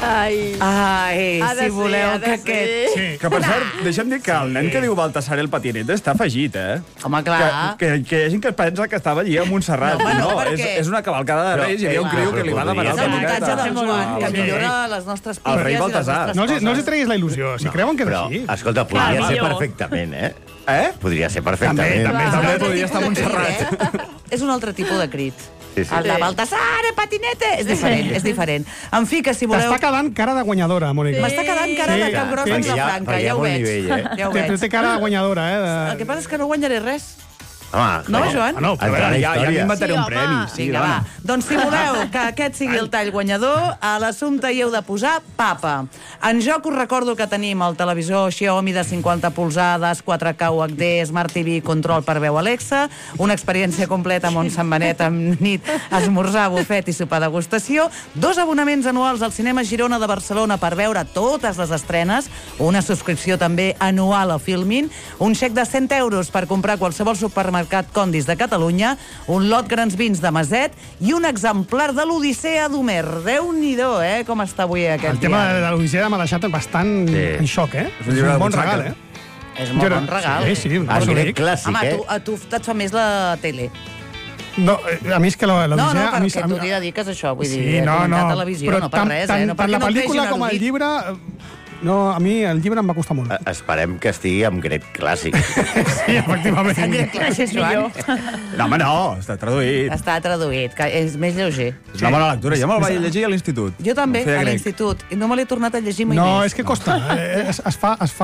Ai, si voleu que aquest... Sí. Que, per cert, deixa'm dir que el nen que diu Baltasar el patinete està afegit, Home, clar. Que hi ha gent que pensa que estava allí a Montserrat. No, perquè... És una cavalcada de Reis, hi havia un criu que li va demanar És el el muntatge patinet. del Joan, que millora les nostres El rei pífies i les Baltasar. nostres coses. No els hi treguis la il·lusió, si creuen que és Però, així. escolta, podria ser perfectament, Podria ser perfectament. També podria estar a Montserrat. És un altre tipus de crit. Sí, sí. El de Baltasar, patinete! És diferent, és diferent. En fi, que si voleu... T'està quedant cara de guanyadora, Mònica. M'està quedant cara de cap gros dins la franca, ja ho veig. Ja ho veig. Té cara de guanyadora, El que passa és que no guanyaré res. Home, No, Joan? No, però Ja m'inventaré un premi. Vinga, va. Doncs si voleu que aquest sigui el tall guanyador, a l'assumpte hi heu de posar papa. En joc us recordo que tenim el televisor Xiaomi de 50 polzades, 4K UHD, Smart TV, control per veu Alexa, una experiència completa amb Sant Benet amb nit, esmorzar, bufet i sopar degustació, 2 abonaments anuals al Cinema Girona de Barcelona per veure totes les estrenes, una subscripció també anual a Filmin, un xec de 100 euros per comprar qualsevol supermercat Condis de Catalunya, un lot grans vins de Maset i un exemplar de l'Odissea d'Homer. Déu-n'hi-do, com està avui aquest dia. El tema de l'Odissea m'ha deixat bastant en xoc, És un llibre de bon butxaca. regal, És un bon regal. Sí, un El bon grec clàssic, Home, a tu et fa més la tele. No, a mi és que l'Odissea... No, perquè tu t'hi dediques a això, vull dir, Sí, no, comentar no. televisió, Però no per res, no tant la perquè no et pel·lícula vegin com el erudit. llibre... No, a mi el llibre em va costar molt. Esperem que estigui amb grec clàssic. Sí, efectivament. En grec clàssic, Joan. No, home, no, està traduït. Està traduït, que és més lleuger. És una bona lectura. Jo me'l vaig llegir a l'institut. Jo també, Feia a grec. l'institut. I no me l'he tornat a llegir mai No, més. és que costa. Es fa...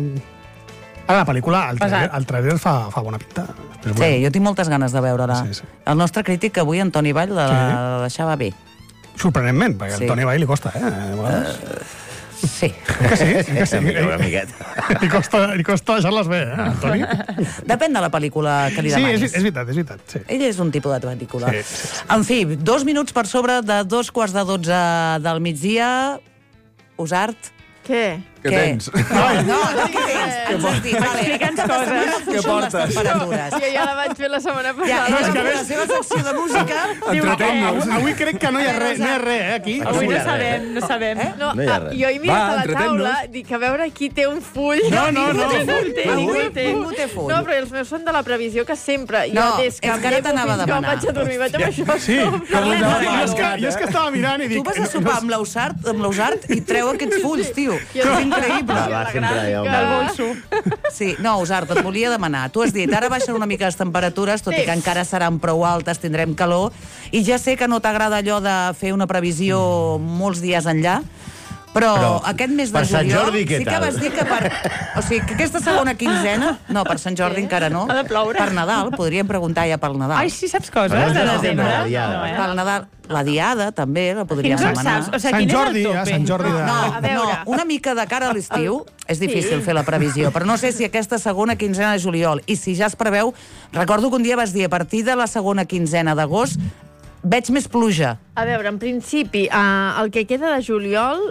Ara, la pel·lícula, el trailer fa bona pinta. Sí, jo tinc moltes ganes de veure-la. Sí. El nostre crític avui, Antoni Vall, la deixava bé. Sorprenentment, perquè Sí. al Toni Vall li costa, A vegades. Sí. Que sí. Una miqueta. Li costa deixar-les bé, Toni? Depèn de la pel·lícula que li Sí, demanis. és veritat, sí. Ell és un tipus de pel·lícula. Sí. En fi, 2 minuts per sobre de 2:15 del migdia. Usart. Què? Què tens? No, què tens? Explica'ns coses. Què portes? Jo ja la vaig fer la setmana Ja, passada. la seva secció de música... Avui crec que no hi ha res, aquí. Avui no sabem. No, No hi ha res. jo he mirat a la entretem-nos. taula, dic, a veure qui té un full. No. Ningú té full. No, però els meus són de la previsió que sempre. No, Jo des que és que ara t'anava a fins que demanar. vaig a dormir, vaig amb això. Sí, jo és que estava mirant i dic... Tu vas a sopar amb l'Ausart i treu aquests fulls, tio. És increïble. Va, sempre hi ha Del un... bolso. Sí, no, Usart, et volia demanar. Tu has dit, ara baixen una mica les temperatures, tot i que encara seran prou altes, tindrem calor, i ja sé que no t'agrada allò de fer una previsió molts dies enllà, però aquest mes de per Sant juliol Jordi, què sí que tal? vas dir que o sigui, que aquesta segona quinzena... No, per Sant Jordi encara no. Ha de ploure. Per Nadal, podríem preguntar ja pel Nadal. Ai, sí, saps coses Bueno, de no, desembre? no, ja. No, Pel Nadal, la Diada també la podríem Quins en demanar. saps? O sigui, Sant quin Jordi, és el tope? Sant Jordi de... No, A veure. una mica de cara a l'estiu és difícil fer la previsió, però no sé si aquesta segona quinzena de juliol, i si ja es preveu, recordo que un dia vas dir, a partir de la segona quinzena d'agost veig més pluja. A veure, en principi, el que queda de juliol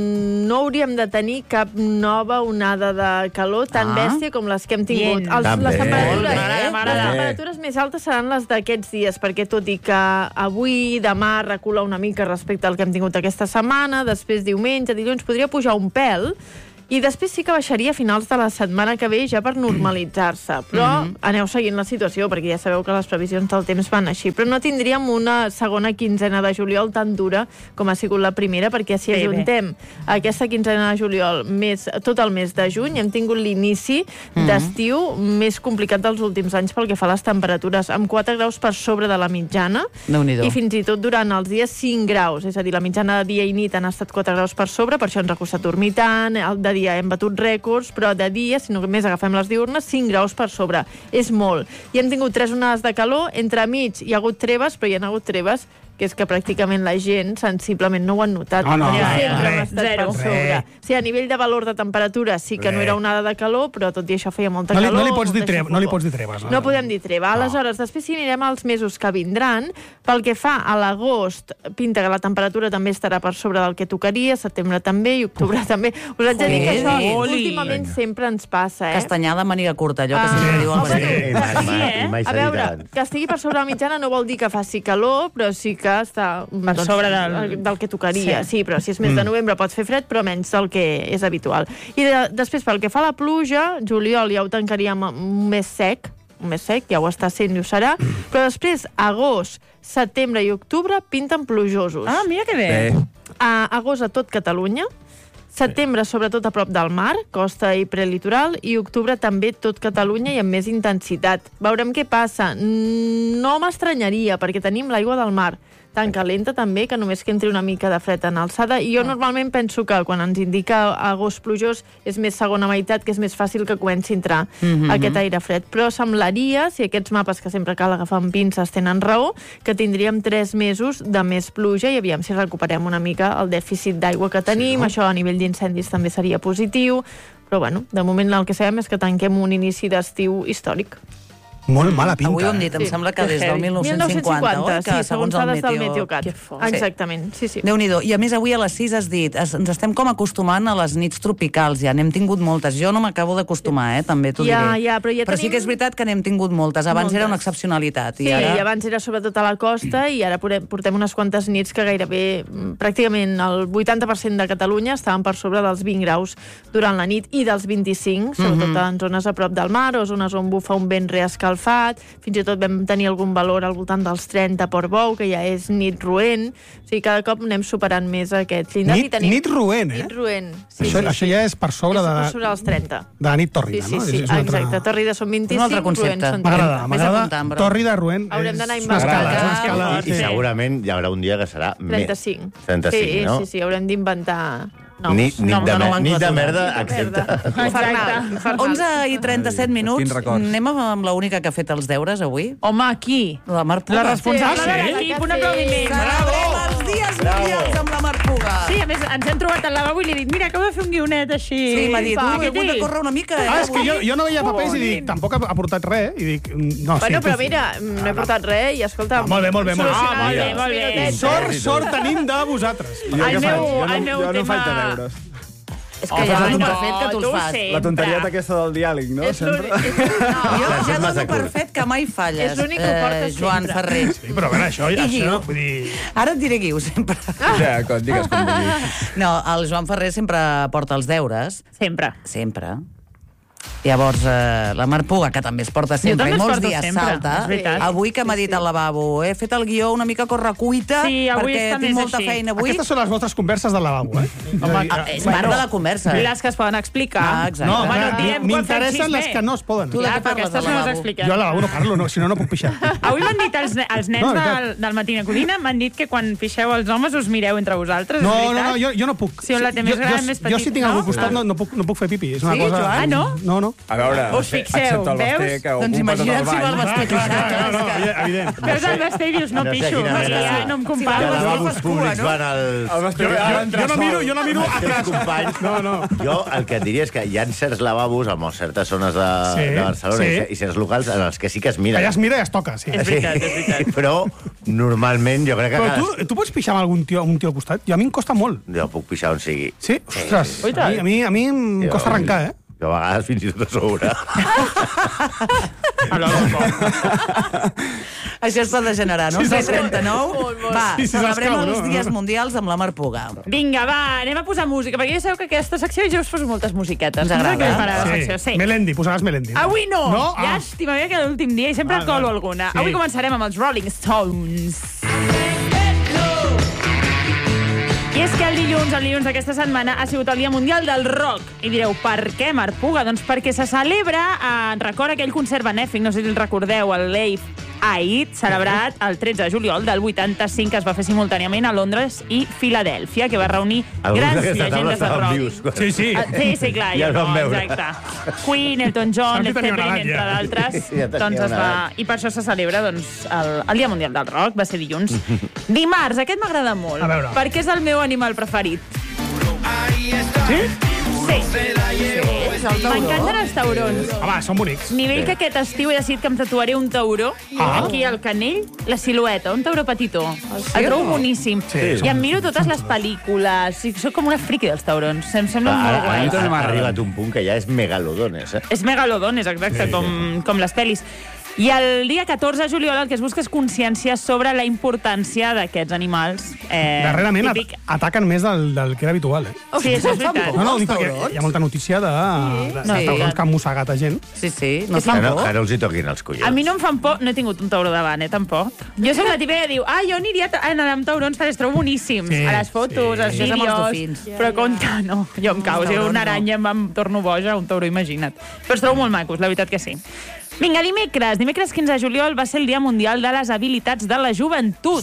no hauríem de tenir cap nova onada de calor tan bèstia com les que hem tingut. Bien. Les temperatures, M'agrada. les temperatures més altes seran les d'aquests dies, perquè tot i que avui, demà, recula una mica respecte al que hem tingut aquesta setmana, després diumenge, dilluns, podria pujar un pèl, i després sí que baixaria a finals de la setmana que ve ja per normalitzar-se. Però aneu seguint la situació, perquè ja sabeu que les previsions del temps van així. Però no tindríem una segona quinzena de juliol tan dura com ha sigut la primera, perquè si ajuntem aquesta quinzena de juliol més tot el mes de juny, hem tingut l'inici d'estiu més complicat dels últims anys pel que fa a les temperatures, amb 4 graus per sobre de la mitjana, Déu-n'hi-do. i fins i tot durant els dies 5 graus, és a dir, la mitjana de dia i nit han estat 4 graus per sobre, per això ens ha costat dormir tant, el de dia hem batut rècords, però de dia, si només agafem les diurnes, 5 graus per sobre. És molt. I hem tingut 3 onades de calor, entremig hi ha hagut treves, però hi ha hagut treves que és que pràcticament la gent sensiblement no ho han notat. No, Sempre hem res, estat zero. per sobre. O sigui, a nivell de valor de temperatura sí que no era onada de calor, però tot i això feia molta calor. No li pots dir molta treves. No podem dir treva. Aleshores, després si anirem als mesos que vindran, pel que fa a l'agost, pinta que la temperatura també estarà per sobre del que tocaria, setembre també i octubre també. Us haig de dir que això últimament sempre ens passa, Castanyada màniga curta, allò que sempre diu el home, Benet. Mai A veure, que estigui per sobre la mitjana no vol dir que faci calor, però sí mica està per sobre del que tocaria. Sí, però si és mes de novembre pot fer fred, però menys del que és habitual. I després, pel que fa a la pluja, juliol ja ho tancaríem un mes sec, ja ho està sent i ho serà, però després, agost, setembre i octubre pinten plujosos. Ah, mira que bé. Agost a tot Catalunya, setembre sobretot a prop del mar, costa i prelitoral, i octubre també tot Catalunya i amb més intensitat. Veurem què passa. No m'estranyaria, perquè tenim l'aigua del mar tan calenta també, que només que entri una mica de fred en alçada, i jo normalment penso que quan ens indica agost plujós és més segona meitat, que és més fàcil que comenci a entrar aquest aire fred. Però semblaria, si aquests mapes que sempre cal agafar amb pinces tenen raó, que tindríem 3 mesos de més pluja i aviam si recuperem una mica el dèficit d'aigua que tenim. Això a nivell d'incendis també seria positiu, però bueno, de moment el que sabem és que tanquem un inici d'estiu històric. Molt mala pinta. Avui ho hem dit, em sembla que des del 1950, oi? Sí, segons dades del Meteocat. Exactament, sí. Déu-n'hi-do. I a més, avui a les 6 has dit, ens estem com acostumant a les nits tropicals, ja n'hem tingut moltes. Jo no m'acabo d'acostumar, també t'ho diré. Però sí que és veritat que n'hem tingut moltes. Abans era una excepcionalitat. Sí, i abans era sobretot a la costa, i ara portem unes quantes nits que gairebé, pràcticament el 80% de Catalunya estaven per sobre dels 20 graus durant la nit, i dels 25, sobretot en zones a prop del mar, o zones on bufa un vent reescalfat. Fins i tot vam tenir algun valor al voltant dels 30 per bou, que ja és nit roent. O sigui, cada cop anem superant més aquest llindar. Nit roent, Nit roent. Això ja és per sobre dels 30. de la nit tòrrida, no? Sí, exacte. Tòrrida són 25, roent són 30. M'agrada. Tòrrida, roent. Haurem d'anar investigant. I segurament hi haurà un dia que serà 35. 35, no? Sí, haurem d'inventar... Nit de merda, excepte. Exacte. 11:37 minuts. Anem amb l'única que ha fet els deures avui. Home, qui? La Mar Puga. La responsable de l'equip, un aplaudiment. Celebrem els dies mundials amb la Mar Puga. Sí, a més, ens hem trobat al lavabo i li he dit, mira, acabo de fer un guionet així. Sí, m'ha dit, he hagut de córrer una mica. És que jo no veia papers i dic, tampoc ha portat res, i dic, no, sí. Bueno, però mira, no he portat res, i escolta... Molt bé. Molt bé. Sort tenim de vosaltres. Jo no faig de deures. És que ja dono per fet que tu els fas. La tonterieta aquesta del diàleg, no? Sempre. Jo ja dono per fet que mai falles. És l'únic que ho portes sempre. Joan Ferrer. Sí, però a veure, això, vull dir... Ara et diré Guiu, sempre. Ja, digues com vulguis. No, el Joan Ferrer sempre porta els deures. Sempre. Llavors, la Mar Puga, que també es porta sempre, i molts dies salta. Avui que m'ha dit al lavabo, he fet el guió una mica correcuita, perquè tinc molta feina avui. Aquestes són les vostres converses del lavabo, És part de la conversa. Les que es poden explicar. No, m'interessen les que no es poden. Tu de què parles del lavabo? Jo al lavabo no parlo, si no, no puc pixar. Avui m'han dit els nens del Matina Codina, m'han dit que quan pixeu els homes us mireu entre vosaltres, és veritat? No, jo no puc. Si on la té més gran, més petit, jo si tinc algú al costat no puc fer pipi. És una cosa... Ah, no? No. A veure, us fixeu, excepte el Basté, que doncs ocupa tot el imagina't si va el ball. Basté. No, evident. Veus el Basté i dius, no pixo, no em comparo. Els lavabos públics van als... Jo no miro a casa. No. Jo el que et diria és que hi ha certs lavabos en certes zones de Barcelona i certs locals en els que sí que es mira. Allà es mira i es toca, sí. És veritat. Però normalment jo crec que... Però tu pots pixar amb algun tio al costat? Jo a mi em costa molt. Jo puc pixar on sigui. Sí? Ostres, a mi em costa arrencar, Jo a vegades fins i tot a sobre. Això està degenerant, no? 39. Va, celebrem els dies mundials amb la Mar Puga. Vinga, va, anem a posar música, perquè ja sabeu que aquesta secció jo us poso moltes musiquetes. Ens agrada. Sí. Melendi, posaràs Melendi. Avui no! Llàstima, que era l'últim dia i sempre colo alguna. Avui començarem amb els Rolling Stones. I és que el dilluns d'aquesta setmana ha sigut el Dia Mundial del Rock. I direu, per què, Mar Puga? Doncs perquè se celebra en record aquell concert benèfic, no sé si el recordeu, el Live Aid, celebrat el 13 de juliol del 85, que es va fer simultàniament a Londres i Filadèlfia, que va reunir grans llegendes de rock. Sí, clar, ja no, exacte. Queen, Elton John, Led Zeppelin, entre d'altres. I per això se celebra el Dia Mundial del Rock, va ser dilluns. Dimarts, aquest m'agrada molt, perquè és el meu animal preferit. Sí? Sí. M'encanten els taurons. Home, són bonics. Nivell que aquest estiu he decidit que em tatuaré un tauró aquí al canell, la silueta, un tauró petitó. El trobo boníssim. I em miro totes les pel·lícules. Soc com una friqui dels taurons. Em sembla molt guai. Ha arribat un punt que ja és megalodones. És megalodones, exacte, com les pel·lis. I el dia 14 de juliol el que es busca és consciència sobre la importància d'aquests animals. Darrerament ataquen més del que era habitual, Sí, això és veritat. No, dic perquè hi ha molta notícia de taurons que han mossegat a gent. Sí, no fan por. Ara els hi toquin els collons. A mi no em fan por, no he tingut un tauró davant, tampoc. Jo soc la típica que diu, jo aniria a anar amb taurons perquè els trobo boníssims. A les fotos, als Això és amb els vídeos, dofins. però compte, no. Jo em cau, si una aranya em torno boja, un tauró, imagina't. Però els trobo molt macos, la veritat que sí. Vinga, dimecres 15 de juliol va ser el Dia Mundial de les Habilitats de la Joventut.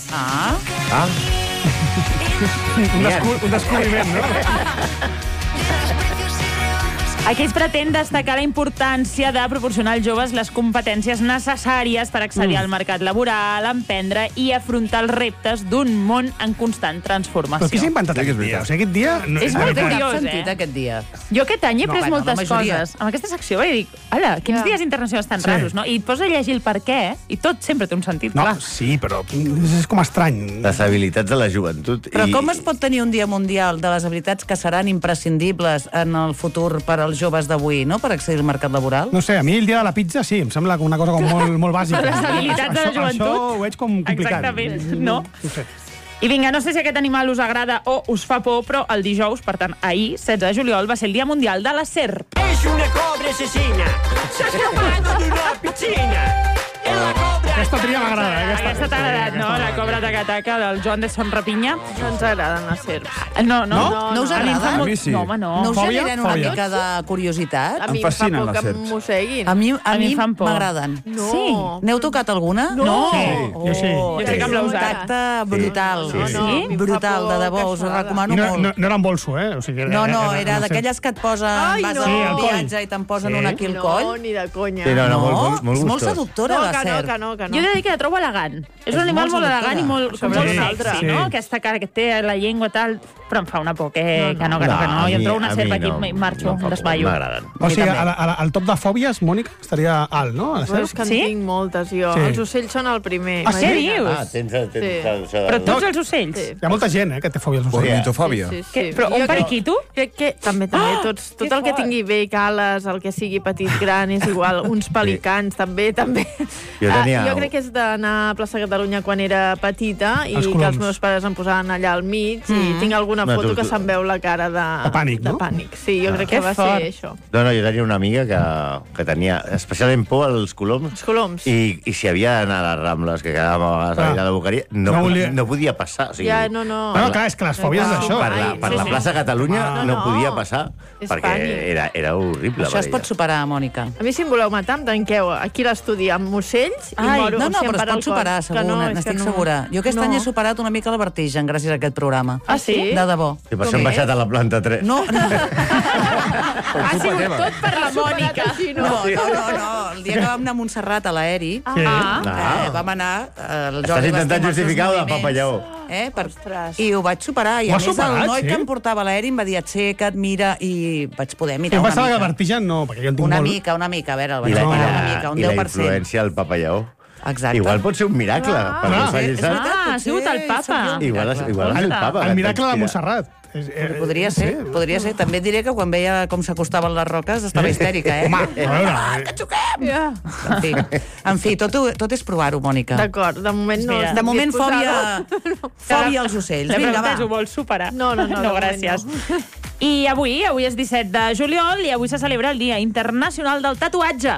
Un descobriment, no? Aquí es pretén destacar la importància de proporcionar als joves les competències necessàries per accedir al mercat laboral, emprendre i afrontar els reptes d'un món en constant transformació. Però què s'ha inventat aquest dia? O sigui, aquest dia... És No molt té curiós, cap sentit, aquest dia. Jo aquest any he pres la moltes majoria. coses. Amb aquesta secció vaig dir, ala, quins dies internacionals tan raros, no? I et posa a llegir el per què, i tot sempre té un sentit, No, clar. sí, però és com estrany. Les habilitats de la joventut. Però com es pot tenir un dia mundial de les habilitats que seran imprescindibles en el futur per als joves d'avui, no?, per accedir al mercat laboral? No sé, a mi el dia de la pizza sí, em sembla una cosa com molt bàsica. Les habilitats de la joventut. Això ho veig com complicat. Exactament, no? No sé. I vinga, no sé si aquest animal us agrada o us fa por, però el dijous, per tant, ahir, 16 de juliol, va ser el Dia Mundial de la Serp. Es una cobra asesina. Se ha escapado de una piscina. Es la cobra. Aquesta tria m'agrada. Aquesta t'ha agradat, no? La cobra taca-taca del Joan de Son Rapinya. No ens agraden les serps. No? No us A mi em fa agrada? molt... A mi sí. No, home, no. No us Fòbia? generen una Fòbia. mica de curiositat? A mi em Em fa fascinen por les que em serps. mosseguin. A mi em fan por. m'agraden. No. Sí. N'heu tocat alguna? No. Jo sí. Jo sé que amb l'heu usat. Contacte brutal. No, no, a mi em fa Brutal, por de debò, us ho queixada. recomano I molt. no era en bolso, eh? O sigui, No, era d'aquelles que et posen, Ai, vas no. a Sí, un al coll. viatge i te'n posen Sí. una aquí al No, coll. ni de conya. Sí, no, molt és molt gustós. seductora, No, la que serp. no. Jo he de dir que la trobo elegant. És un animal molt elegant i molt Sobre sexy, sí. no? Aquesta cara que té, la llengua tal, però em fa una por que no. a Jo mi- em trobo una a serp mi aquí no, i marxo, no em fa por, desmaio. M'agraden. O sigui, també. al top de fòbies, Mònica, estaria alt, no? A la Però és serp? que en Sí? tinc moltes, jo. Sí. Els ocells són el primer. Ah, sí? Què imagina't. dius? Tens Sí. això Però de... tots els ocells? Sí. Hi ha molta gent, que té fòbia als ocells. Ornitofòbia. Sí. Però un Jo periquito? Crec que també, tot que el que fort. tingui bec, ales, el que sigui petit, gran, és igual. Uns pelicans, també. Jo tenia- Jo crec que és d'anar a Plaça Catalunya quan era petita i Els que coloms. els meus pares em posaven allà al mig i tinc alguna No, foto tu- que se'm veu la cara de pànic, no? De pànic, sí, jo crec Que que va fort. ser això. No, jo tenia una amiga que tenia especialment por als coloms. Els coloms. I si havia d'anar a les Rambles, que quedàvem a vegades Clar. a la boqueria, No volia- no podia passar. O sigui, Ja, no. Bueno, clar, és que les fòbies Ai, d'això. per la plaça Catalunya No, no no. podia passar, És perquè pànic. era horrible. Això es pot superar, Mònica. A mi, si em voleu matar, em tanqueu aquí a l'estudi amb ocells i Ai, moro. No, o sigui, em però es para pot el cor. superar, Que segur, no, és que n'estic no. segura. Jo aquest any No. he superat una mica el vertigen gràcies a aquest programa. Ah, sí? De debò. I per això hem baixat a la planta 3. No, Ha sigut tot per la Mònica. no. El dia que vam anar a Montserrat a l'aeri, vam anar... El Estàs intentant justificar de Papa Lleó. I ho vaig superar. I Ho a has més, superat, el noi sí? que em portava a l'aeri em va dir, aixeca't, mira, i vaig poder mirar Jo una pensava que el mica. vertigen no, perquè jo en tinc Una molt. mica, a veure, el vaig I la, mirar una mica, un i la 10%. influència del Papa Lleó. Exacte. Igual pot ser un miracle. perquè Clar. faci, És saps? veritat, ha sigut el Papa. sóc jo un Igual miracle. el Papa. El miracle de t'inspira. Montserrat. Podria ser. També et diré que quan veia com s'acostaven les roques estava histèrica, eh? Home, a veure... Ja. En fi, tot és provar-ho, Mònica. D'acord, de moment no. Mira. estic De moment, disposada. fòbia als ocells. La Vinga, pregunta és, ho va. vols superar? No, de moment gràcies. I avui és 17 de juliol i avui se celebra el Dia Internacional del Tatuatge.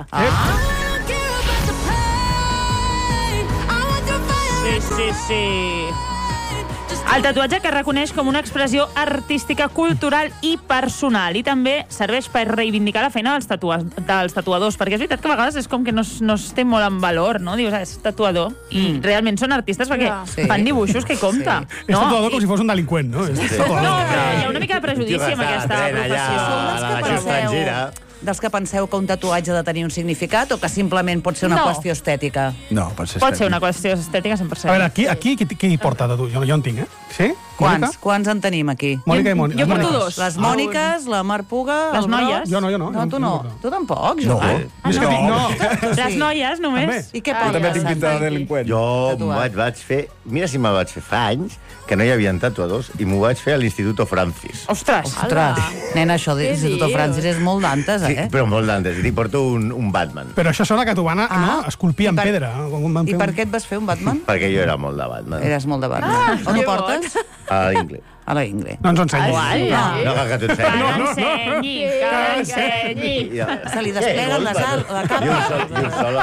Sí. El tatuatge que es reconeix com una expressió artística, cultural i personal. I també serveix per reivindicar la feina dels tatuadors, perquè és veritat que a vegades és com que no es té molt en valor, no? Dius, és tatuador, i realment són artistes perquè Sí. fan dibuixos que compta. És tatuador com si fos un delinqüent, no? És tatuador. No, però hi ha una mica de prejudici amb aquesta professió. A la nació estrangera. Dels que penseu que un tatuatge ha de tenir un significat o que simplement pot ser una No. qüestió estètica? No, pot ser Pot ser una qüestió estètica 100%. A veure, aquí qui porta tatu? Jo en tinc, eh? Sí? Quants en tenim aquí? Mònica i Mònica. Jo porto 2. Les Mòniques, la Mar Puga... Les el noies. Roc. Jo no. No, tu no. Tu tampoc, No. Joan? És que no. Les noies, només. I què Jo portes? també tinc pinta de Santi? delinqüent. Jo Tatuat. vaig fer... Mira si me'l vaig fer fa anys, que no hi havia tatuadors, i m'ho vaig fer a l'Instituto Francis. Ostres. Ostres, nena, això de Què l'Instituto dius? Francis és molt d'antes, Sí, però molt d'antes. I porto un Batman, Però això sona que t'ho van esculpir en pedra. I per què et vas fer un Batman? perquè jo era molt de Batman. Eres molt de Batman. On ho que portes? A l'Ingle. A la Ingrid. No ens ho ensenyis. No cal que t'ho ensenyi. Que l'ensenyi, que l'ensenyi. Se li despleguen la capa. I un sol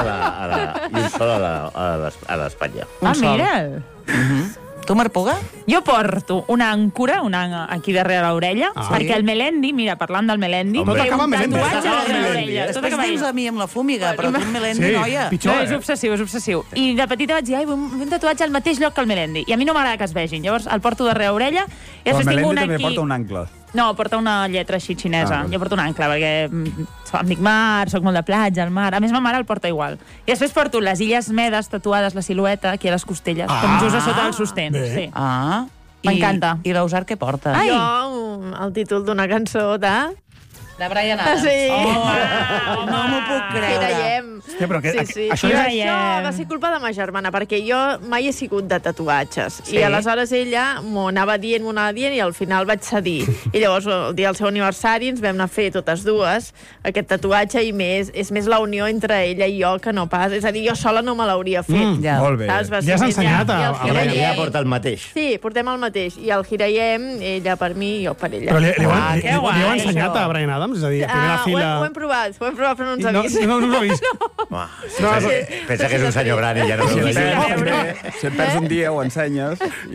a l'espatlla. Ah, mira'l. Tu, Mar Puga? Jo porto una àncora, aquí darrere l'orella, perquè el Melendi, mira, parlant del Melendi, Tot té acaba un amb Melendi. tatuatge Tot acaba darrere amb l'orella. Tot Després acaba dius ahí. a mi amb la fúmiga, però tu amb Melendi, Sí, noia. pitjor, No, és obsessiu, és obsessiu. I de petita vaig dir, ai, vull un tatuatge al mateix lloc que el Melendi. I a mi no m'agrada que es vegin. Llavors el porto darrere l'orella i El després tinc Melendi un també aquí... porta un ancle. No, porta una lletra així xinesa. vale. Jo porto un ancle, perquè em dic mar, soc molt de platja, al mar. A més, ma mare el porta igual. I després porto les Illes Medes tatuades, la silueta, aquí a les costelles, com just a sota del sostén. bé. Sí. Ah. M'encanta. I l'Usar què porta? Ai. Jo, el títol d'una cançó de... De Brian Adams. Sí. No m'ho puc creure. Creiem. Hòstia, però que- Sí. això I és- això va ser culpa de ma germana, perquè jo mai he sigut de tatuatges. Sí. I aleshores ella m'ho anava dient, i al final vaig cedir. I llavors, el dia del seu aniversari, ens vam anar a fer totes dues aquest tatuatge, i és més la unió entre ella i jo que no pas. És a dir, jo sola no me l'hauria fet. Ja. Molt bé. Saps? Va Ja has ser ensenyat ella, i el a Ella, Hirayem- ella porta el mateix. Sí, portem el mateix. I el Hirayem, ella per mi i jo per ella. Però li heu que guai, ensenyat això. a Brian Adams? És a dir, a primera Ho fila... hem provat, però no ens ha No, vist. no us ho he vist. Pensa que és un senyor gran i ja no Si sé et la si et perds un dia, ho ensenyes.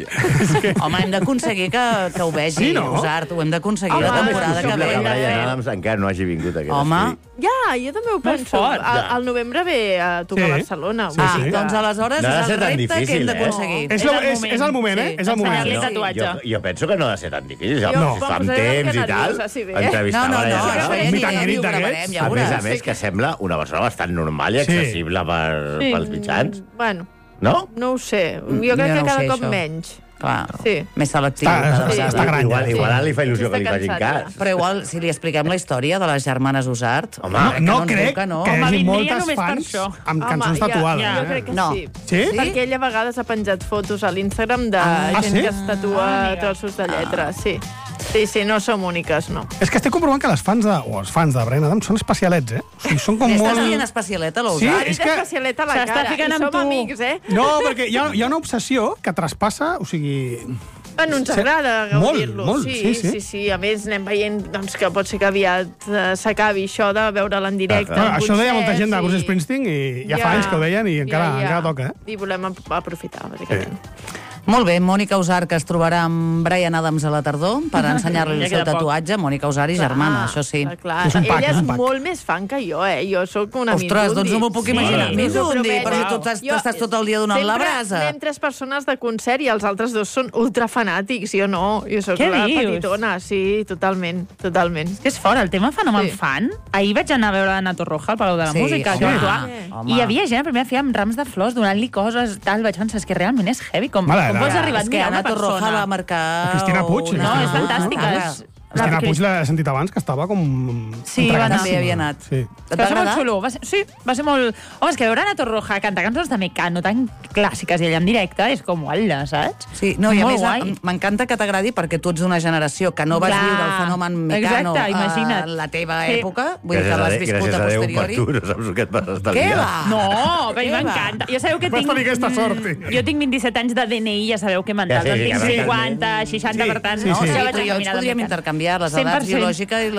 Home, hem d'aconseguir que ho vegi, Sí, no? Usar, ho hem d'aconseguir Home, la temporada això que ho ve. hem de Brian fer. Adams encara no hagi vingut aquest Home, estiu. Ja, jo també ho penso. fort. Al novembre ve a tocar Sí. a Barcelona. Sí, vull ah, dir que- doncs aleshores No ha de és ser el tan repte que difícil, hem eh? d'aconseguir. És el moment, eh? Sí. És el moment. Ensenyar-li No, tatuatge. jo penso que no ha de ser tan difícil. Jo No. Fa em amb posaré temps una i tal. nerviosa, si ve. Entrevistar No, Brian això Adams. farem, meet and anirem greet i ho d'aquests. gravarem, ja A més a veuràs. més, que sembla una persona bastant normal i Sí. accessible pels mitjans. Bueno, No? no ho sé. Jo crec jo que no ho cada sé, cop això. menys. Clar, Sí. més selectiu. Està- cada sí, vegada. està gran, Igual, ja. igual ara li fa il·lusió que Està li facin cansat, cas. Però igual, si li expliquem la història de les germanes Usart... Home, No crec que no. hi Home, hagi vindria moltes només per fans això. amb Home, cançons tatuades. ja, Jo crec que No. sí. Sí? Perquè ella a vegades ha penjat fotos a l'Instagram de gent sí? que es tatua trossos de lletra. Sí. Sí, no som úniques, no. És que estic comprovant que els fans de Brian Adams són especialets, eh? O sigui, són com Li molt... estàs dient especialeta, Sí, l'Usart? és És que- especialeta a la S'està cara. ficant I amb som tu. amics, eh? No, perquè hi ha una obsessió que traspassa, o sigui... Bueno, ens agrada gaudir-lo. Molt, sí, sí. sí, sí. A més, anem veient doncs, que pot ser que aviat s'acabi això de veure'l en directe. Ah, en Això ho deia molta concerts gent de Bruce i- Springsteen i ja fa anys que ho deien i encara toca, eh? I volem aprofitar, bàsicament. Molt bé, Mònica Usart, que es trobarà amb Brian Adams a la tardor per ensenyar-li Ja el seu queda poc. tatuatge. Mònica Usart i germana, això sí. Clar. És un pack, Ella és és un pack. molt més fan que jo, eh? Jo sóc una Ostres, doncs no m'ho puc imaginar. Sí, Misundi, t'ho perquè tu prometo. t'estàs tot el dia donant la brasa. Sempre anem 3 persones de concert i els altres 2 són ultrafanàtics. Jo no, jo sóc Què la dius? petitona. Sí, totalment. És fort, el tema fenomen Sí. fan. Ahir vaig anar a veure l'Anna Torroja al Palau de la Sí, Música, que home, va actuar. home. I hi havia gent a primera fila amb rams de flors donant-li coses, tal. Vaig pensar, és que realment és heavy. Com Mare, pots ara, arribar a És que admirar Anna una Torroja persona? va marcar... Cristina Puig, una- No, és Cristina fantàstica. Ara. És... Cristina Puig l'he sentit abans, que estava com... Sí, va anar. També havia anat. Sí. Et Va ser molt agradar? xulo. Va ser molt... Home, és que veure Anna Torroja cantar cançons de Mecano tan clàssiques i ella en directe és com gualla, saps? Sí, no, i a Molt més guai. m'encanta que t'agradi perquè tu ets d'una generació que no vas Clar. viure el fenomen Mecano Exacte, imagina't. en la teva Sí. època, vull dir que l'has viscut gràcies a a Déu, posteriori. per tu, no saps el que et vas Què estalviar. va? No, però Què m'encanta. Jo sabeu que Vas tinc... tenir aquesta sort, tio. Jo tinc 27 anys de DNI, ja sabeu que mental. Ja, sí, Tinc sí, 50, 60, Sí, per tant... sí, No, sí. sí, ja vaig tu i jo ens encaminada podríem amb intercanviar les 100%. edats biològica i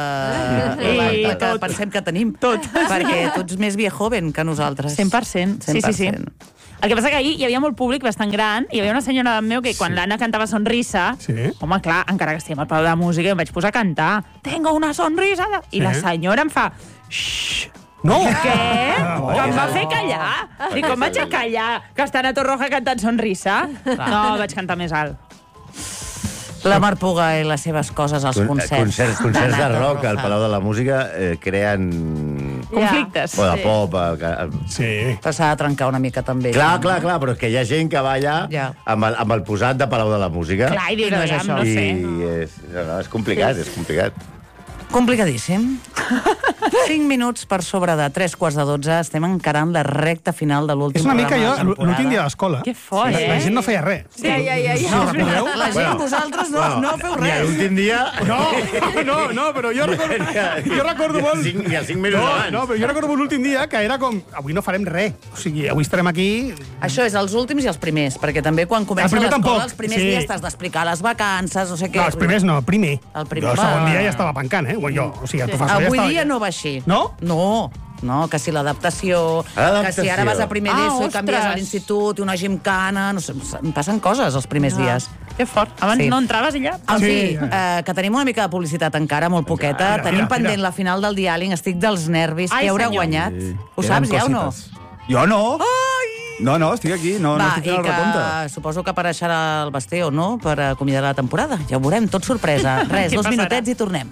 la I que tot. pensem que tenim. Tot. Perquè tu ets més viejoven que nosaltres. 100%. Sí. 100%. El que passa que ahir hi havia molt públic bastant gran i hi havia una senyora davant meu que quan l'Anna cantava Sonrisa, Sí. home, clar, encara que estiguem al Palau de la Música, em vaig posar a cantar Tengo una sonrisa... I la senyora em fa... Xxxt, No! què? Oh. Que em va fer callar. Dic, com vaig a callar? Que està Ana Torroja cantant Sonrisa? No, vaig cantar més alt. La Mar Puga i les seves coses als concerts. Concerts de rock al Palau de la Música creen conflictes. O de pop. Sí. Però s'ha de trencar una mica també. Clar, però és que hi ha gent que va allà amb el posat de Palau de la Música. Clar, i dius, no és això. no sé. És complicat, és complicat. Complicadíssim. 5 minuts per sobre de 3:15. Estem encarant la recta final de l'últim És una programa mica de jo, la temporada. l'últim dia d'escola. Que fort, La gent no feia res. Ja. La gent, vosaltres no feu I res. l'últim dia... No, però jo recordo molt... Ni a 5 minuts abans. No, però jo recordo molt l'últim dia que era com... Avui no farem res. O sigui, avui estarem aquí... Això és els últims i els primers, perquè també quan comença l'escola, els primers dies t'has d'explicar les vacances, no sé què... No, els primers no, el primer. El primer, Jo el segon dia ja estava pencant, o sigui, el professor ja Avui estava... dia no va així. No? No, que si l'adaptació, que si ara vas a primer d'ESO i canvies a l'institut i una gimcana, no sé, em passen coses els primers dies. Que fort. Abans no entraves i ja... En fi, que tenim una mica de publicitat encara, molt poqueta. Tenim pendent la final del diàling, estic dels nervis. Qui haurà guanyat? Ho saps ja o no? Jo no. No, estic aquí, no estic fent el recompte. Suposo que apareixerà el Basté o no per acomiadar la temporada. Ja ho veurem, tot sorpresa. Res, 2 minutets i tornem.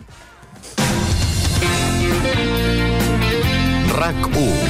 RAC1.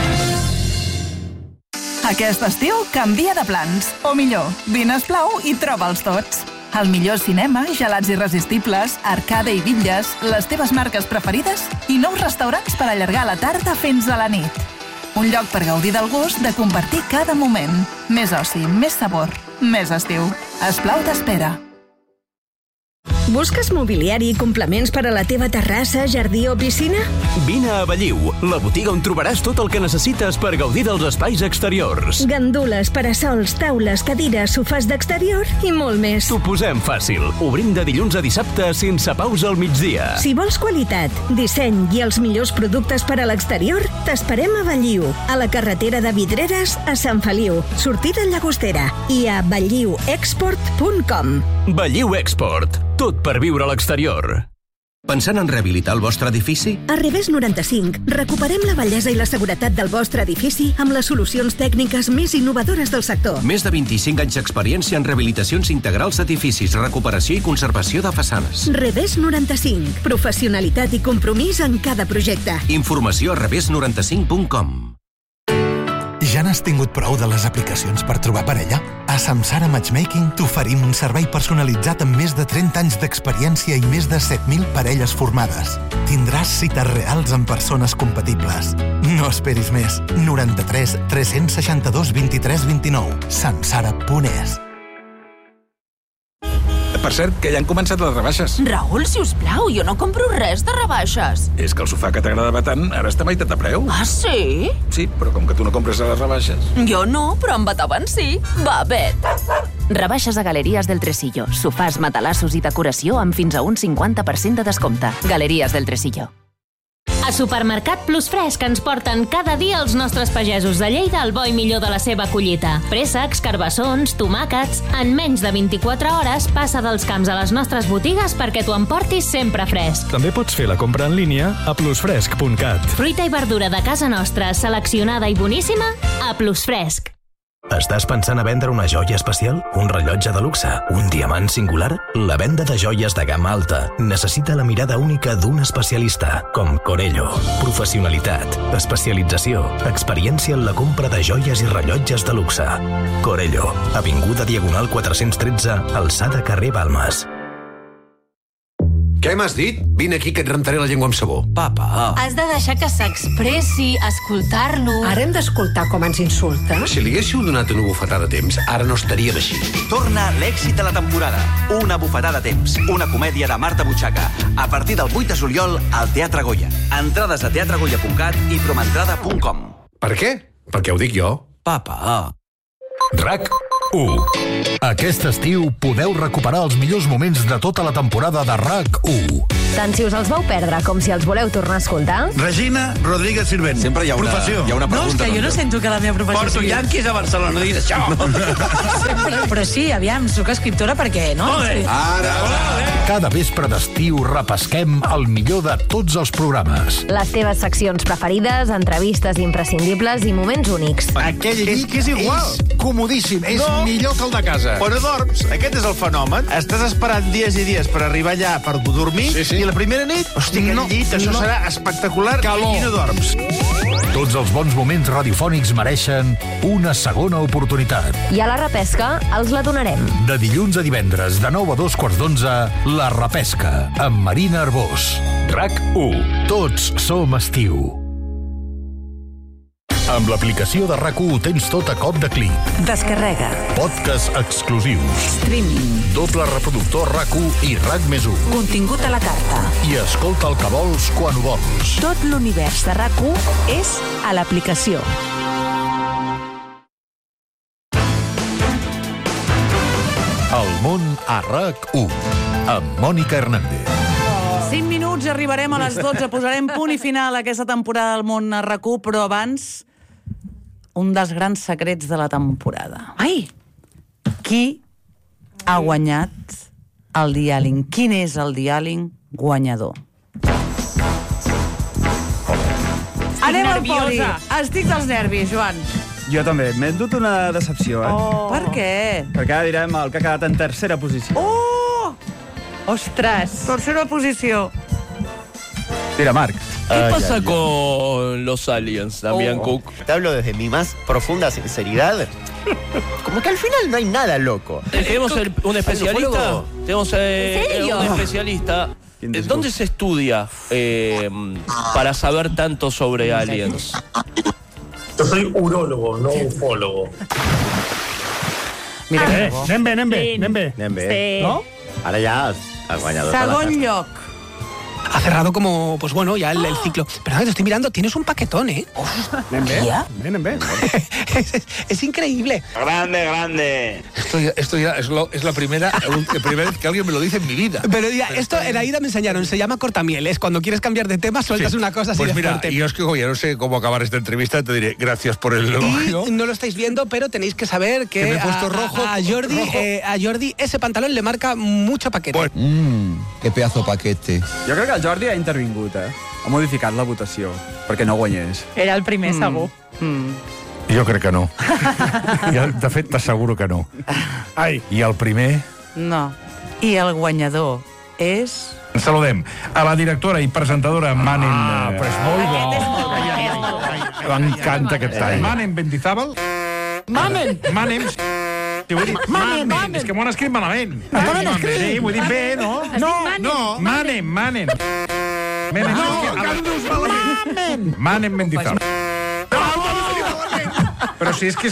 Aquest estiu canvia de plans. O millor, vine a Esplau i troba'ls tots. El millor cinema, gelats irresistibles, arcade i bitlles, les teves marques preferides i nous restaurants per allargar la tarda fins a la nit. Un lloc per gaudir del gust de compartir cada moment. Més oci, més sabor, més estiu. Esplau t'espera. Busques mobiliari i complements per a la teva terrassa, jardí o piscina? Vine a Belliu, la botiga on trobaràs tot el que necessites per gaudir dels espais exteriors. Gandules, parasols, taules, cadires, sofàs d'exterior i molt més. T'ho posem fàcil. Obrim de dilluns a dissabte sense pausa al migdia. Si vols qualitat, disseny i els millors productes per a l'exterior, t'esperem a Belliu, a la carretera de Vidreres a Sant Feliu, sortida Llagostera, i a belliuexport.com. Belliu Export. Tot per viure a l'exterior. Pensant en rehabilitar el vostre edifici? A Revés 95 recuperem la bellesa i la seguretat del vostre edifici amb les solucions tècniques més innovadores del sector. Més de 25 anys d'experiència en rehabilitacions integrals d'edificis, recuperació i conservació de façanes. Revés 95. Professionalitat i compromís en cada projecte. Informació a revés95.com. Ja n'has tingut prou de les aplicacions per trobar parella? A Samsara Matchmaking t'oferim un servei personalitzat amb més de 30 anys d'experiència i més de 7.000 parelles formades. Tindràs cites reals amb persones compatibles. No esperis més. 93 362 23 29. Samsara.es. Per cert, que ja han començat les rebaixes. Raül, sisplau, jo no compro res de rebaixes. És que el sofà que t'agradava tant ara està a meitat de preu. Ah, sí? Sí, però com que tu no compres a les rebaixes. Jo no, però en Batavan sí. Va, vet. Rebaixes a Galeries del Tresillo. Sofàs, matalassos i decoració amb fins a un 50% de descompte. Galeries del Tresillo. A Supermercat Plus Fresc ens porten cada dia els nostres pagesos de Lleida al bo i millor de la seva collita. Préssecs, carbassons, tomàquets... En menys de 24 hores passa dels camps a les nostres botigues perquè t'ho emportis sempre fresc. També pots fer la compra en línia a plusfresc.cat. Fruita i verdura de casa nostra, seleccionada i boníssima, a Plus Fresc. Estàs pensant a vendre una joia especial? Un rellotge de luxe? Un diamant singular? La venda de joies de gamma alta necessita la mirada única d'un especialista, com Corello. Professionalitat, especialització, experiència en la compra de joies i rellotges de luxe. Corello, avinguda Diagonal 413, alçada carrer Balmes. Què m'has dit? Vine aquí que et rentaré la llengua amb sabó. Papa. Has de deixar que s'expressi, escoltar-lo... Ara hem d'escoltar com ens insulta? Si li haguéssiu donat una bufetada a temps, ara no estaríem així. Torna l'èxit de la temporada. Una bufetada a temps. Una comèdia de Marta Butxaca. A partir del 8 de juliol al Teatre Goya. Entrades a teatregoya.cat i promentrada.com. Per què? Perquè ho dic jo. Papa. RAC1. Aquest estiu podeu recuperar els millors moments de tota la temporada de RAC1. Tant si us els vau perdre com si els voleu tornar a escoltar. Regina Rodríguez Sirvent. Sempre hi ha una, professió. Hi ha una pregunta. No, és que jo no sento que la meva professió Porto Yankees a Barcelona, no diguis això. Però sí, aviam, soc escriptora perquè, no? Ara, Cada vespre d'estiu repesquem el millor de tots els programes. Les teves seccions preferides, entrevistes imprescindibles i moments únics. Aquell llit és comodíssim, és millor que el de casa. Però dorms, aquest és el fenomen. Estàs esperant dies i dies per arribar allà per dormir, i la primera nit, hòstia, aquell llit, això serà espectacular, i no dorms. Tots els bons moments radiofònics mereixen una segona oportunitat. I a la repesca els la donarem. De dilluns a divendres, de 9 a 2:15, La Repesca, amb Marina Arbós. RAC1. Tots som estiu. Amb l'aplicació de RAC1 ho tens tot a cop de clic. Descarrega. Podcast exclusius. Streaming. Doble reproductor RAC1 i RAC+1. Contingut a la carta. I escolta el que vols quan ho vols. Tot l'univers de RAC1 és a l'aplicació. El món a RAC1 amb Mònica Hernández. 5 minuts i arribarem a les 12. Posarem punt i final a aquesta temporada del món a RAC1, però abans un dels grans secrets de la temporada. Ai! Qui ha guanyat el diàling? Quin és el diàling guanyador? Anem al podi. Estic dels nervis, Joan. Jo també. M'he endut una decepció, Per què? Perquè ara direm el que ha quedat en tercera posició. ¡Ostras! Tercera posició. Tira, Marc. ¿Qué pasa con los aliens, Damián Cook? Te hablo desde mi más profunda sinceridad. Como que al final no hay nada loco. Tenemos un especialista. Tenemos un especialista. ¿Dónde se estudia para saber tanto sobre aliens? Yo soy urólogo, no ufólogo. Mira, anem bé. Sí. ¿No? Ahora ya has guanyado. Segon lloc. Ha cerrado como, pues bueno, ya el ciclo. Pero te estoy mirando, tienes un paquetón, ¿eh? Anem bé. Es increíble. Grande. Esto ya es la primera vez que alguien me lo dice en mi vida. Pero ya, esto en AIDA me enseñaron, se llama cortamieles. Cuando quieres cambiar de tema, sueltas una cosa así pues de mira, fuerte. y yo es que ya no sé cómo acabar esta entrevista, te diré gracias por el elogio. Y no lo estáis viendo, pero tenéis que saber que me he puesto rojo. A Jordi ese pantalón le marca mucho paquete. Pues, qué pedazo paquete. Jo crec que el Jordi ha intervingut, Ha modificat la votació, perquè no guanyés. Era el primer, segur. Jo crec que no. De fet, t'asseguro que no. Ai, i el primer? No. I el guanyador és... Saludem a la directora i presentadora Manen... Però és molt bo. M'encanta aquest tall. Manen Mendizábal. Manen. Manen. És que m'ho han escrit malament. Sí, ho he dit bé, no? No. Manen. Manen Mendizábal. Però si és que és...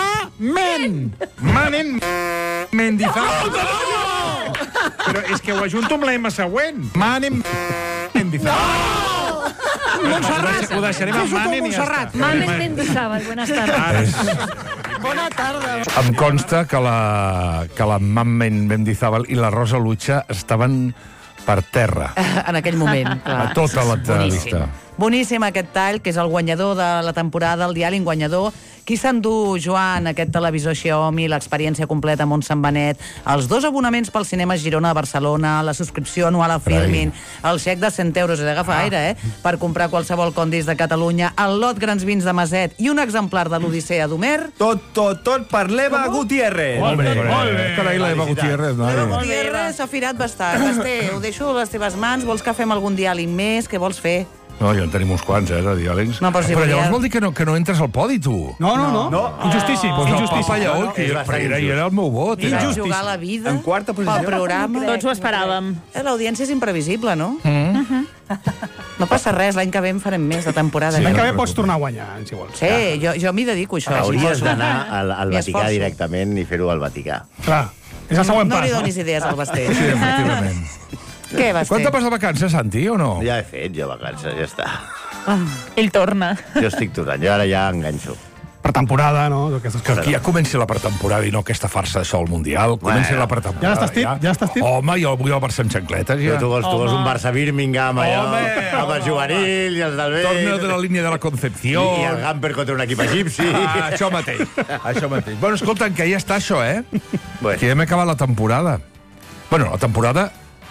Manen Mendizábal. Però és que ho ajunto amb la M següent. Manen Mendizábal. Ho deixarem amb Manen i ja està. Manen Mendizábal, buenas tardes. Bona tarda. Em consta que la Mamen Mendizábal i la Rosa Lucha estaven per terra. En aquell moment, clar. A tota l'entrevista. Boníssim aquest tall, que és el guanyador de la temporada, el diàling guanyador. Qui s'endú, Joan, aquest televisor Xiaomi, l'experiència completa a Montsant Benet, els 2 abonaments pel cinema Girona de Barcelona, la subscripció anual a Filmin, el xec de 100 euros, agafa aire, per comprar qualsevol condis de Catalunya, el lot Grans Vins de Maset i un exemplar de l'Odissea d'Homer. Tot per l'Eva Gutiérrez. Molt bé. Carai, l'Eva Gutiérrez. L'Eva Gutiérrez s'ha firat bastant. Basté, ho deixo a les teves mans. Vols que fem algun diàling més? Què vols fer? No, ja en tenim uns quants, de diàlegs. No, però llavors vol dir que no entres al podi, tu. No. Injustíssim. Pues el Papa Lleó, que era el meu vot. Jugar la vida en quarta posició pel programa. Tots ho esperàvem. L'audiència és imprevisible, no? No passa res, l'any que ve en farem més de temporada. L'any que ve pots tornar a guanyar, si vols. Sí, jo m'hi dedico, això. Hauries d'anar al Vaticà directament i fer-ho al Vaticà. Clar, és el següent pas. No li donis idees al Basté. Sí, efectivament. Què vas fer? Quan te vas de vacances, Santi, o no? Ja he fet, jo vacances, ja està. Ell torna. Jo estic tornant, jo ara ja enganxo. Per temporada, no? Que aquí ja comenci la pretemporada i no aquesta farsa d'això al Mundial. Comenci la pretemporada. Ja estàs tip? Home, jo vull el Barça amb xancletes. Ja. Tu vols un Barça-Birmingham, allò, amb el juvenil i els del vell. Torneo de la línia de la Concepció. I el Gamper contra un equip egipci. Això mateix. Bueno, escolta, que ja està això, Que ja hem acabat la temporada. Bueno, la temporada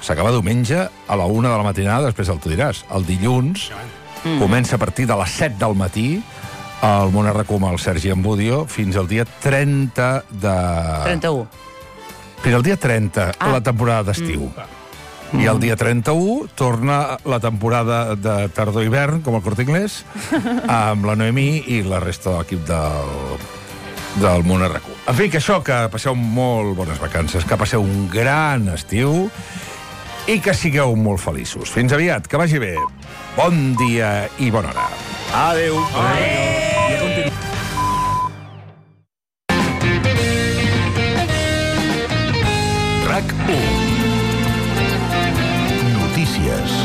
s'acaba diumenge a la 1 de la matinada, després el tu diràs. El dilluns comença a partir de les 7 del matí al Món RQ amb el Sergi Ambudio fins al dia 30 de... 31. Fins al dia 30, la temporada d'estiu. I el dia 31 torna la temporada de tardor-hivern, com el Corte Inglés, amb la Noemí i la resta de l'equip del Món RQ. En fi, que això, que passeu molt bones vacances, que passeu un gran estiu i que sigueu molt feliços. Fins aviat, que vagi bé. Bon dia i bona hora. Adéu. RAC 1. Notícies.